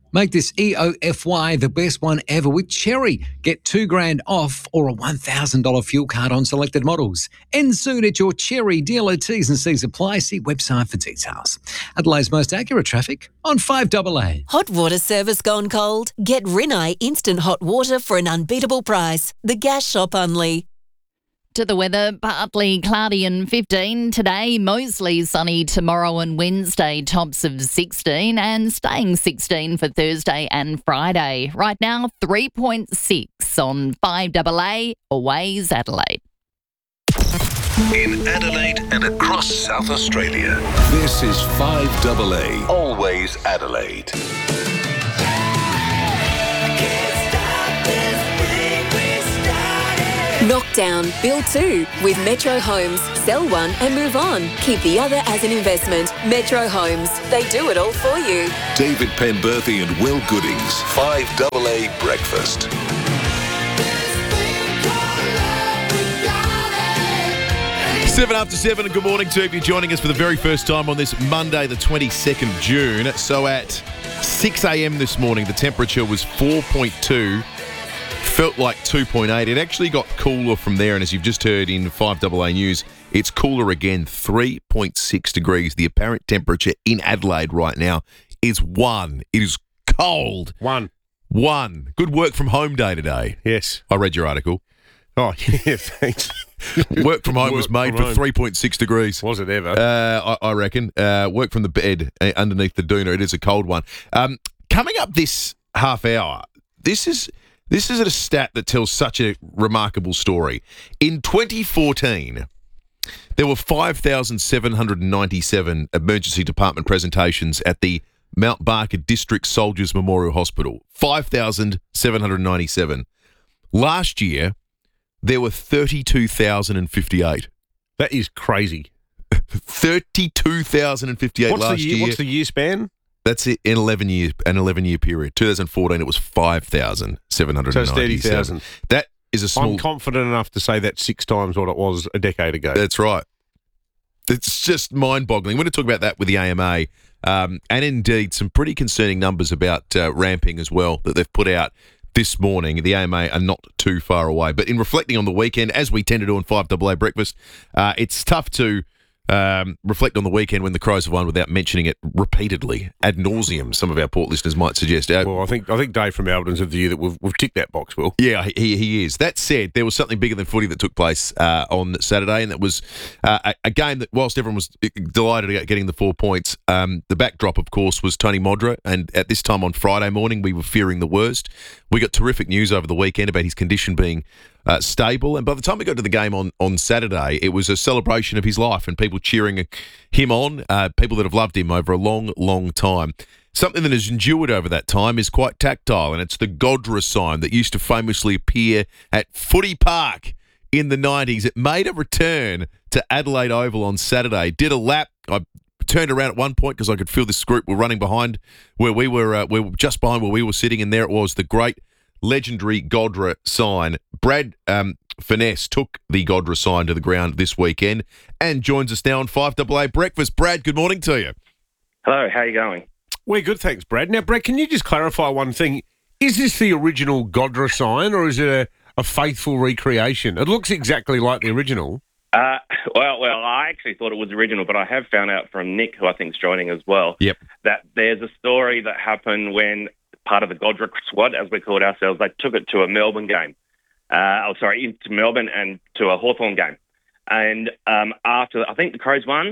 Make this E O F Y the best one ever with Cherry. Get two grand off or a one thousand dollars fuel card on selected models. End soon at your Cherry dealer. T's and C's apply. See website for details. Adelaide's most accurate traffic on five A A. Hot water service gone cold? Get Rinnai instant hot water for an unbeatable price. The Gas Shop only. To the weather, partly cloudy and fifteen today, mostly sunny tomorrow and Wednesday, tops of sixteen, and staying sixteen for Thursday and Friday. Right now, three point six on five A A, Always Adelaide. In Adelaide and across South Australia, this is five A A, Always Adelaide. Knockdown, build two with Metro Homes. Sell one and move on. Keep the other as an investment. Metro Homes. They do it all for you. David Penberthy and Will Goodings, five A A Breakfast. Seven after seven, and good morning to you if you're joining us for the very first time on this Monday, the twenty-second of June. So at six a.m. this morning, the temperature was four point two. Felt like two point eight. It actually got cooler from there, and as you've just heard in five A A News, it's cooler again, three point six degrees. The apparent temperature in Adelaide right now is one. It is cold. One. One. Good work from home day today. Yes. I read your article. Oh, yeah, thanks. Work from home Work was made from for home. three point six degrees. Was it ever? Uh, I, I reckon. Uh, work from the bed uh, underneath the doona. It is a cold one. Um, coming up this half hour, this is... This is a stat that tells such a remarkable story. In twenty fourteen, there were five thousand seven hundred ninety-seven emergency department presentations at the Mount Barker District Soldiers Memorial Hospital. five thousand seven hundred ninety-seven. Last year, there were thirty-two thousand fifty-eight. That is crazy. thirty-two thousand fifty-eight What's last the year, year. What's the year span? That's it, an eleven year, an eleven year period. twenty fourteen, it was five thousand seven hundred So it's ninety-seven. thirty thousand. That is a small. I'm confident enough to say that's six times what it was a decade ago. That's right. It's just mind boggling. We're going to talk about that with the A M A, um, and indeed some pretty concerning numbers about uh, ramping as well that they've put out this morning. The A M A are not too far away. But in reflecting on the weekend, as we tend to do on five A A Breakfast, uh, it's tough to. Um, reflect on the weekend when the Crows have won without mentioning it repeatedly, ad nauseum, some of our port listeners might suggest. Uh, well, I think I think Dave from Alberton's of the view that we've, we've ticked that box, Will. Yeah, he, he is. That said, there was something bigger than footy that took place uh, on Saturday, and that was uh, a, a game that, whilst everyone was delighted about getting the four points, um, the backdrop, of course, was Tony Modra, and at this time on Friday morning, we were fearing the worst. We got terrific news over the weekend about his condition being Uh, stable, and by the time we got to the game on, on Saturday, it was a celebration of his life and people cheering him on, uh, people that have loved him over a long, long time. Something that has endured over that time is quite tactile, and it's the Godra sign that used to famously appear at Footy Park in the nineties. It made a return to Adelaide Oval on Saturday, did a lap. I turned around at one point because I could feel this group were running behind where we were, uh, we were just behind where we were sitting, and there it was, the great legendary Godra sign. Brad um, Finesse took the Godra sign to the ground this weekend and joins us now on five A A Breakfast. Brad, good morning to you. Hello, how are you going? We're good, thanks, Brad. Now, Brad, can you just clarify one thing? Is this the original Godra sign, or is it a, a faithful recreation? It looks exactly like the original. Uh, well, well, I actually thought it was original, but I have found out from Nick, who I think is joining as well, yep. that there's a story that happened when part of the Godra squad, as we called ourselves, they took it to a Melbourne game. Uh, oh, sorry, into Melbourne and to a Hawthorn game. And um, after, I think the Crows won,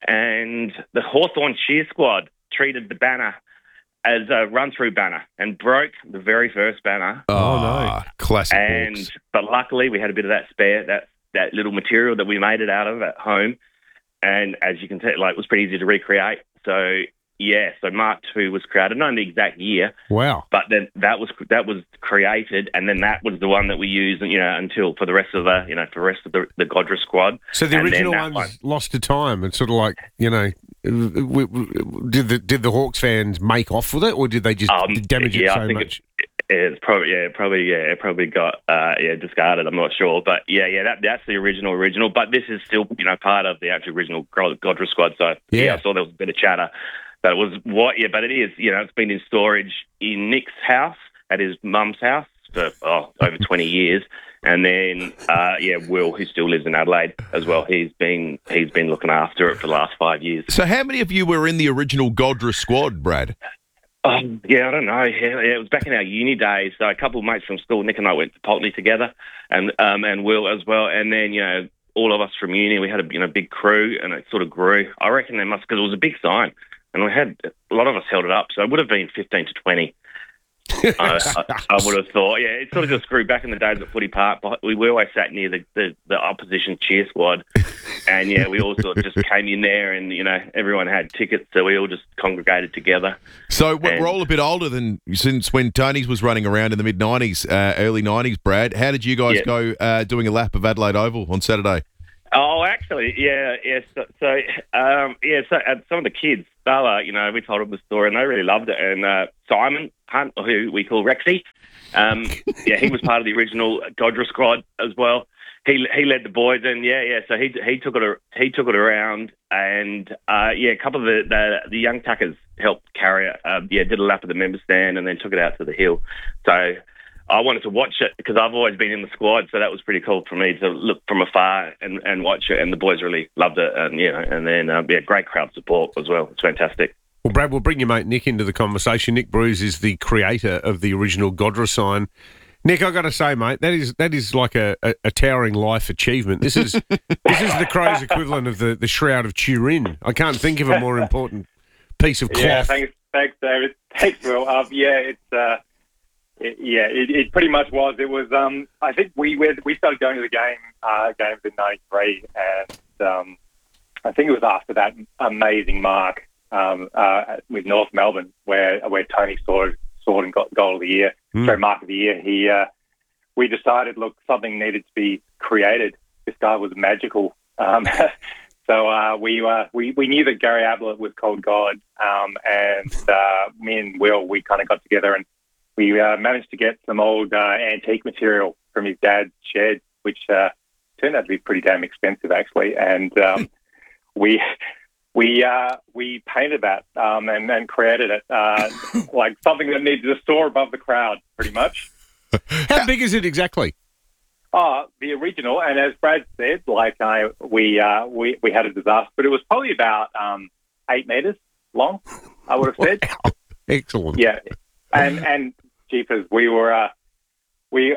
and the Hawthorn cheer squad treated the banner as a run-through banner and broke the very first banner. Oh, no. Classic And Hawks. But luckily, we had a bit of that spare, that, that little material that we made it out of at home. And as you can tell, like, it was pretty easy to recreate. So, yeah, so Mark two was created, not in the exact year. Wow. But then that was that was created, and then that was the one that we used, you know, until for the rest of the, you know, for the rest of the, the Godra squad. So the And then original that one's one- lost to time. It's sort of like, you know, w- w- did the did the Hawks fans make off with it, or did they just Um, damage it yeah, so I think much? It, it's probably yeah, probably yeah, it probably got uh, yeah discarded. I'm not sure, but yeah, yeah, that that's the original original. But this is still, you know, part of the actual original Godra squad. So yeah, Yeah. I saw there was a bit of chatter But it was what? Yeah, but it is. You know, it's been in storage in Nick's house at his mum's house for oh, over twenty years, and then uh, yeah, Will, who still lives in Adelaide as well. He's been he's been looking after it for the last five years. So, how many of you were in the original Godra squad, Brad? Um, yeah, I don't know. Yeah, yeah, it was back in our uni days. So a couple of mates from school, Nick and I went to Pulteney together, and um, and Will as well. And then you know, all of us from uni, we had a you know big crew, and it sort of grew. I reckon there must because it was a big sign, and we had a lot of us held it up. So it would have been fifteen to twenty. I, I, I would have thought, yeah, it sort of just grew back in the days at Footy Park. But we, we always sat near the, the, the opposition cheer squad, and yeah, we all sort of just came in there, and you know, everyone had tickets, so we all just congregated together. So we're and, all a bit older than since when Tony's was running around in the mid nineties, uh, early nineties. Brad, how did you guys yeah. go uh, doing a lap of Adelaide Oval on Saturday? Oh, actually, yeah, yeah. So, so um, yeah, so uh, some of the kids, they were, you know, we told them the story, and they really loved it. And uh, Simon Hunt, who we call Rexy, um, yeah, he was part of the original Godra squad as well. He he led the boys, and yeah, yeah. So he he took it he took it around, and uh, yeah, a couple of the the, the young tackers helped carry it. Uh, yeah, did a lap of the member stand, and then took it out to the hill. So I wanted to watch it because I've always been in the squad, so that was pretty cool for me to look from afar and, and watch it. And the boys really loved it, and you know, and then um, yeah, great crowd support as well. It's fantastic. Well, Brad, we'll bring your mate Nick into the conversation. Nick Bruce is the creator of the original Godra sign. Nick, I got to say, mate, that is that is like a, a, a towering life achievement. This is this is the Crows equivalent of the, the Shroud of Turin. I can't think of a more important piece of cloth. Yeah, thanks, thanks, David. Thanks, Will. Um, yeah, it's. Uh... It, yeah, it, it pretty much was. It was. Um, I think we went, we started going to the game uh, games in ninety-three, and um, I think it was after that amazing mark um, uh, with North Melbourne, where where Tony scored, scored and got goal of the year, mm. sorry, mark of the year. He, uh, we decided, look, something needed to be created. This guy was magical. Um, so uh, we, uh, we we knew that Gary Ablett was called God, um, and uh, me and Will, we kind of got together and we uh, managed to get some old uh, antique material from his dad's shed, which uh, turned out to be pretty damn expensive, actually. And um, we we uh, we painted that um, and, and created it uh, like something that needed to soar above the crowd, pretty much. How big is it exactly? Oh, the original, and as Brad said, like uh, we uh, we we had a disaster, but it was probably about um, eight meters long. I would have said. Wow. Excellent. Yeah. And and jeepers, we were uh, we.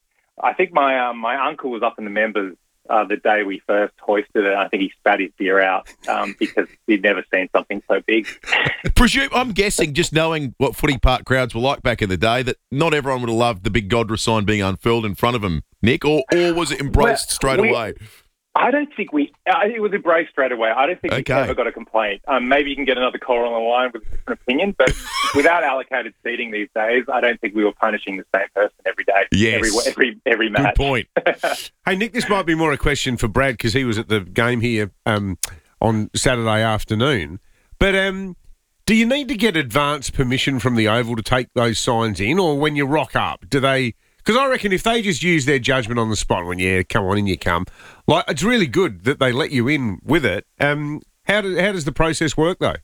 I think my um, my uncle was up in the members uh, the day we first hoisted it. I think he spat his beer out um, because he'd never seen something so big. Presume I'm guessing, just knowing what Footy Park crowds were like back in the day, that not everyone would have loved the big Godra sign being unfurled in front of them, Nick, or or was it embraced well, straight we, away? I don't think we. Uh, it was embraced straight away. I don't think okay. we ever got a complaint. Um, maybe you can get another caller on the line with a different opinion, but without allocated seating these days, I don't think we were punishing the same person every day. Yes. Every every every match. Good point. Hey, Nick, this might be more a question for Brad because he was at the game here um, on Saturday afternoon. But um, do you need to get advance permission from the Oval to take those signs in, or when you rock up, do they? Because I reckon if they just use their judgment on the spot, when yeah, come on in, you come. Like it's really good that they let you in with it. Um, how do, how does the process work though?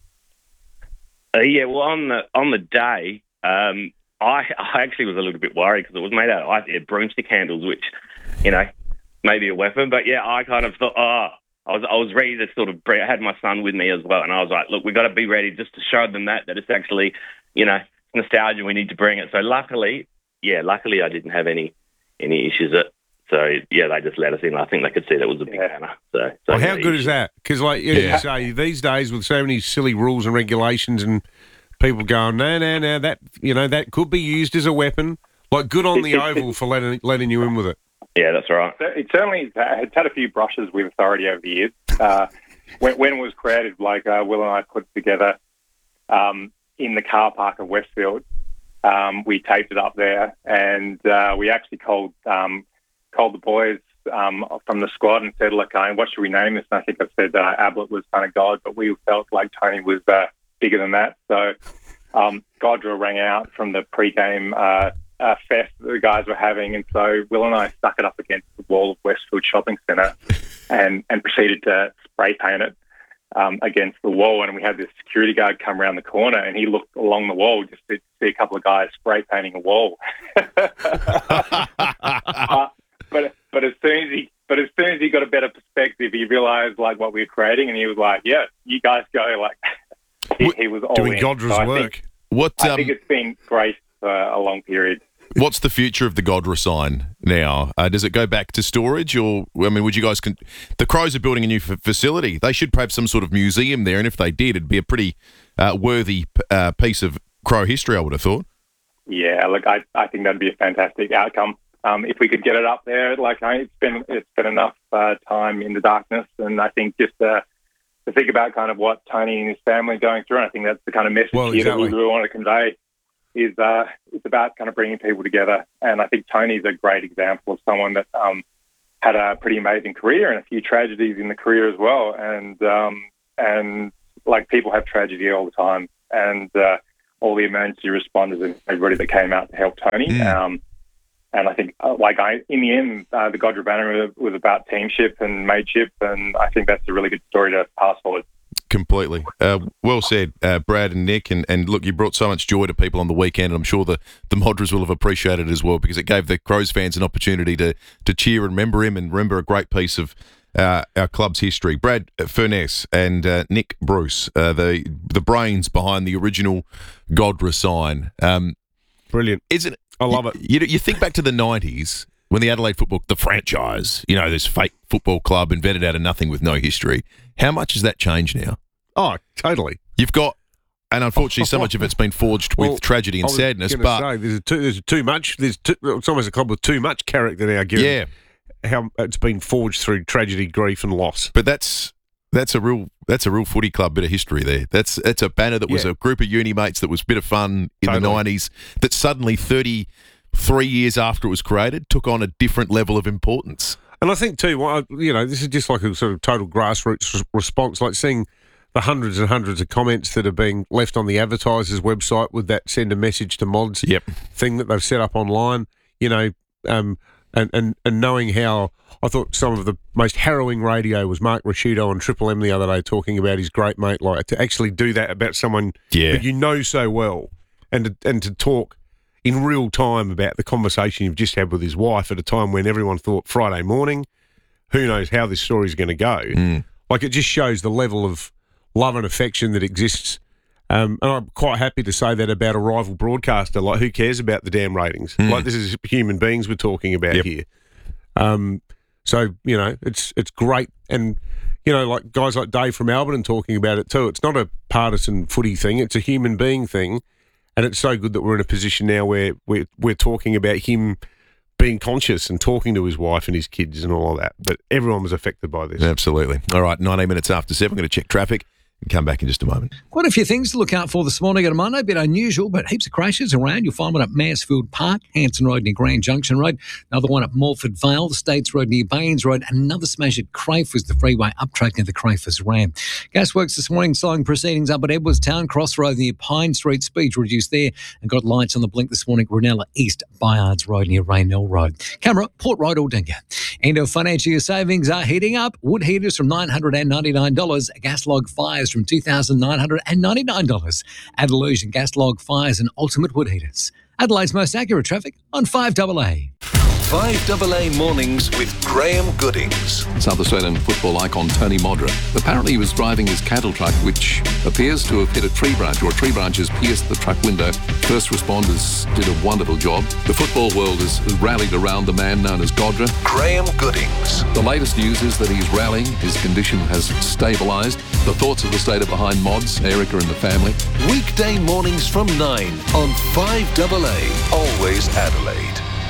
Uh, yeah, well, on the on the day, um, I I actually was a little bit worried because it was made out of I, broomstick handles, which you know maybe a weapon, but yeah, I kind of thought, oh, I was I was ready to sort of. I had my son with me as well, and I was like, look, we've got to be ready just to show them that that it's actually you know nostalgia. We need to bring it. So luckily. Yeah, luckily I didn't have any any issues. It so yeah, they just let us in. I think they could see that was a big yeah. banner. So, so well, how yeah, good is that? Because like you yeah. say, these days with so many silly rules and regulations, and people going, no, no, no, that you know that could be used as a weapon. Like good on the Oval for letting letting you in with it. Yeah, that's right. It certainly it's had a few brushes with authority over the years. Uh, when, when it was created, like uh, Will and I put it together um, in the car park of Westfield. Um, we taped it up there, and uh, we actually called um, called the boys um, from the squad and said, "Look, uh, what should we name this?" And I think I said uh, Ablett was kind of God, but we felt like Tony was uh, bigger than that. So um, Godra rang out from the pre-game uh, uh, fest that the guys were having, and so Will and I stuck it up against the wall of Westfield Shopping Centre and and proceeded to spray paint it. um, against the wall, and we had this security guard come around the corner, and he looked along the wall just to see a couple of guys spray painting a wall. uh, but but as soon as he but as soon as he got a better perspective, he realised like what we were creating, and he was like, "Yeah, you guys go." Like he, he was all doing in. Godra's so I work. Think, What I um, think it's been great for a long period. What's the future of the Godra sign now? Uh, does it go back to storage, or I mean, would you guys? Con- the Crows are building a new f- facility. They should have some sort of museum there, and if they did, it'd be a pretty uh, worthy uh, piece of Crow history. I would have thought. Yeah, look, I I think that'd be a fantastic outcome. Um, if we could get it up there, like I, it's been it's been enough uh, time in the darkness, and I think just uh, to think about kind of what Tony and his family are going through, and I think that's the kind of message Well, here exactly. that we really want to convey. Is uh, it's about kind of bringing people together, and I think Tony's a great example of someone that um, had a pretty amazing career and a few tragedies in the career as well, and um, and like people have tragedy all the time, and uh, all the emergency responders and everybody that came out to help Tony, Mm. um, and I think uh, like I in the end uh, the Godra banner was, was about teamship and mateship, and I think that's a really good story to pass forward. Completely. Uh, well said, uh, Brad and Nick. And, and look, you brought so much joy to people on the weekend, and I'm sure the, the Modras will have appreciated it as well, because it gave the Crows fans an opportunity to to cheer and remember him and remember a great piece of uh, our club's history. Brad Furness and uh, Nick Bruce, uh, the the brains behind the original Godra sign. Um, Brilliant. Isn't it? I love it. You, you think back to the nineties when the Adelaide Football, the franchise, you know, this fake football club invented out of nothing with no history. How much has that changed now? Oh, totally. You've got, and unfortunately, so much of it's been forged with Well, tragedy and I was sadness. gonna But say, there's too, there's too much. There's too, it's almost a club with too much character now. Given Yeah. how it's been forged through tragedy, grief, and loss. but that's that's a real that's a real footy club bit of history there. That's that's a banner that was Yeah. a group of uni mates that was a bit of fun in the Totally. nineties. That suddenly, thirty-three years after it was created, took on a different level of importance. And I think too, what I- you know, this is just like a sort of total grassroots res- response, like seeing the hundreds and hundreds of comments that are being left on the advertiser's website with that send a message to mods Yep. thing that they've set up online, you know, um, and, and, and knowing how I thought some of the most harrowing radio was Mark Rasciuto on Triple M the other day talking about his great mate, like to actually do that about someone Yeah. that you know so well, and to, and to talk in real time about the conversation you've just had with his wife at a time when everyone thought Friday morning, who knows how this story's going to go. Mm. Like, it just shows the level of love and affection that exists. Um, and I'm quite happy to say that about a rival broadcaster. Like, who cares about the damn ratings? Mm. Like, this is human beings we're talking about Yep. here. Um, so, you know, it's it's great. And, you know, like guys like Dave from Alberton talking about it too. It's not a partisan footy thing. It's a human being thing. And it's so good that we're in a position now where we're, we're talking about him being conscious and talking to his wife and his kids and all of that. But everyone was affected by this. Absolutely. All right, nineteen minutes after seven. We're going to check traffic and come back in just a moment. Quite a few things to look out for this morning on a Monday. A bit unusual, but heaps of crashes around. You'll find one at Mansfield Park, Hanson Road near Grand Junction Road. Another one at Morford Vale, the States Road near Baines Road. Another smash at Crayford, the freeway up track near the Crayford Ram. Gasworks this morning, slowing proceedings up at Edwardstown, Crossroad near Pine Street. Speed reduced there, and got lights on the blink this morning, Ranella East, Byards Road near Raynell Road. Camera, Port Road, Aldinga. End of financial year savings are heating up. Wood heaters from nine hundred ninety-nine dollars. Gas log fires from two thousand nine hundred ninety-nine dollars. Adeleution gas log fires and ultimate wood heaters. Adelaide's most accurate traffic on five double A. five double A Mornings with Graham Goodings. South Australian football icon Tony Modra. Apparently he was driving his cattle truck, which appears to have hit a tree branch, or a tree branch has pierced the truck window. First responders did a wonderful job. The football world has rallied around the man known as Godra. Graham Goodings. The latest news is that he's rallying. His condition has stabilised. The thoughts of the state are behind Mods, Erica and the family. Weekday mornings from nine on five double A. Always Adelaide.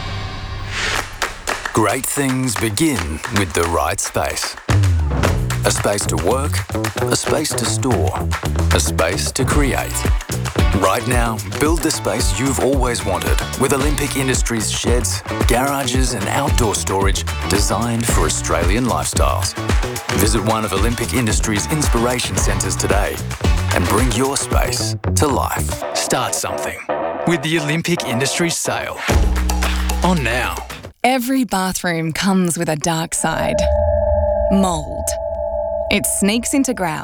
Great things begin with the right space. A space to work, a space to store, a space to create. Right now, build the space you've always wanted with Olympic Industries sheds, garages and outdoor storage designed for Australian lifestyles. Visit one of Olympic Industries' inspiration centres today and bring your space to life. Start something with the Olympic Industries sale. On now. Every bathroom comes with a dark side. Mould. It sneaks into grout,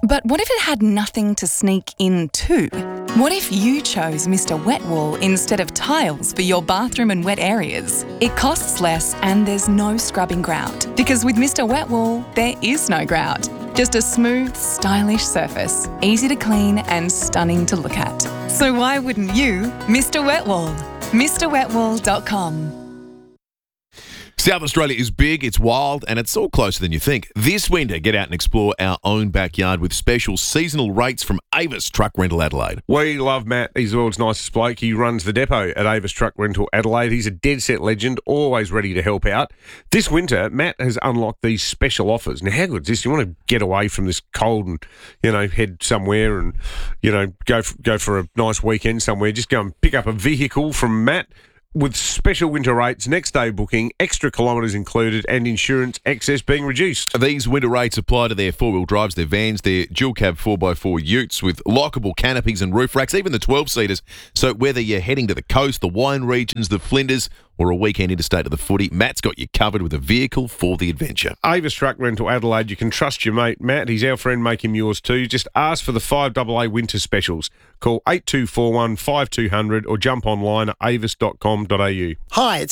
But what if it had nothing to sneak into? What if you chose Mister Wet Wool instead of tiles for your bathroom and wet areas? It costs less and there's no scrubbing grout. Because with Mister Wet Wool, there is no grout. Just a smooth, stylish surface, easy to clean and stunning to look at. So why wouldn't you, Mister Wet Wool? Mr Wet Wool dot com. South Australia is big, it's wild, and it's all closer than you think. This winter, get out and explore our own backyard with special seasonal rates from Avis Truck Rental Adelaide. We love Matt. He's the world's nicest bloke. He runs the depot at Avis Truck Rental Adelaide. He's a dead set legend, always ready to help out. This winter, Matt has unlocked these special offers. Now, how good is this? You want to get away from this cold and, you know, head somewhere and, you know, go f- go for a nice weekend somewhere. Just go and pick up a vehicle from Matt. With special winter rates, next day booking, extra kilometres included, and insurance excess being reduced. These winter rates apply to their four-wheel drives, their vans, their dual-cab four by four utes with lockable canopies and roof racks, even the twelve-seaters. So whether you're heading to the coast, the wine regions, the Flinders, or a weekend interstate to the footy, Matt's got you covered with a vehicle for the adventure. Avis Truck Rental Adelaide, you can trust your mate Matt. He's our friend, make him yours too. Just ask for the five A A winter specials. Call eight two four one, five two zero zero or jump online at avis dot com dot a u. Hi, it's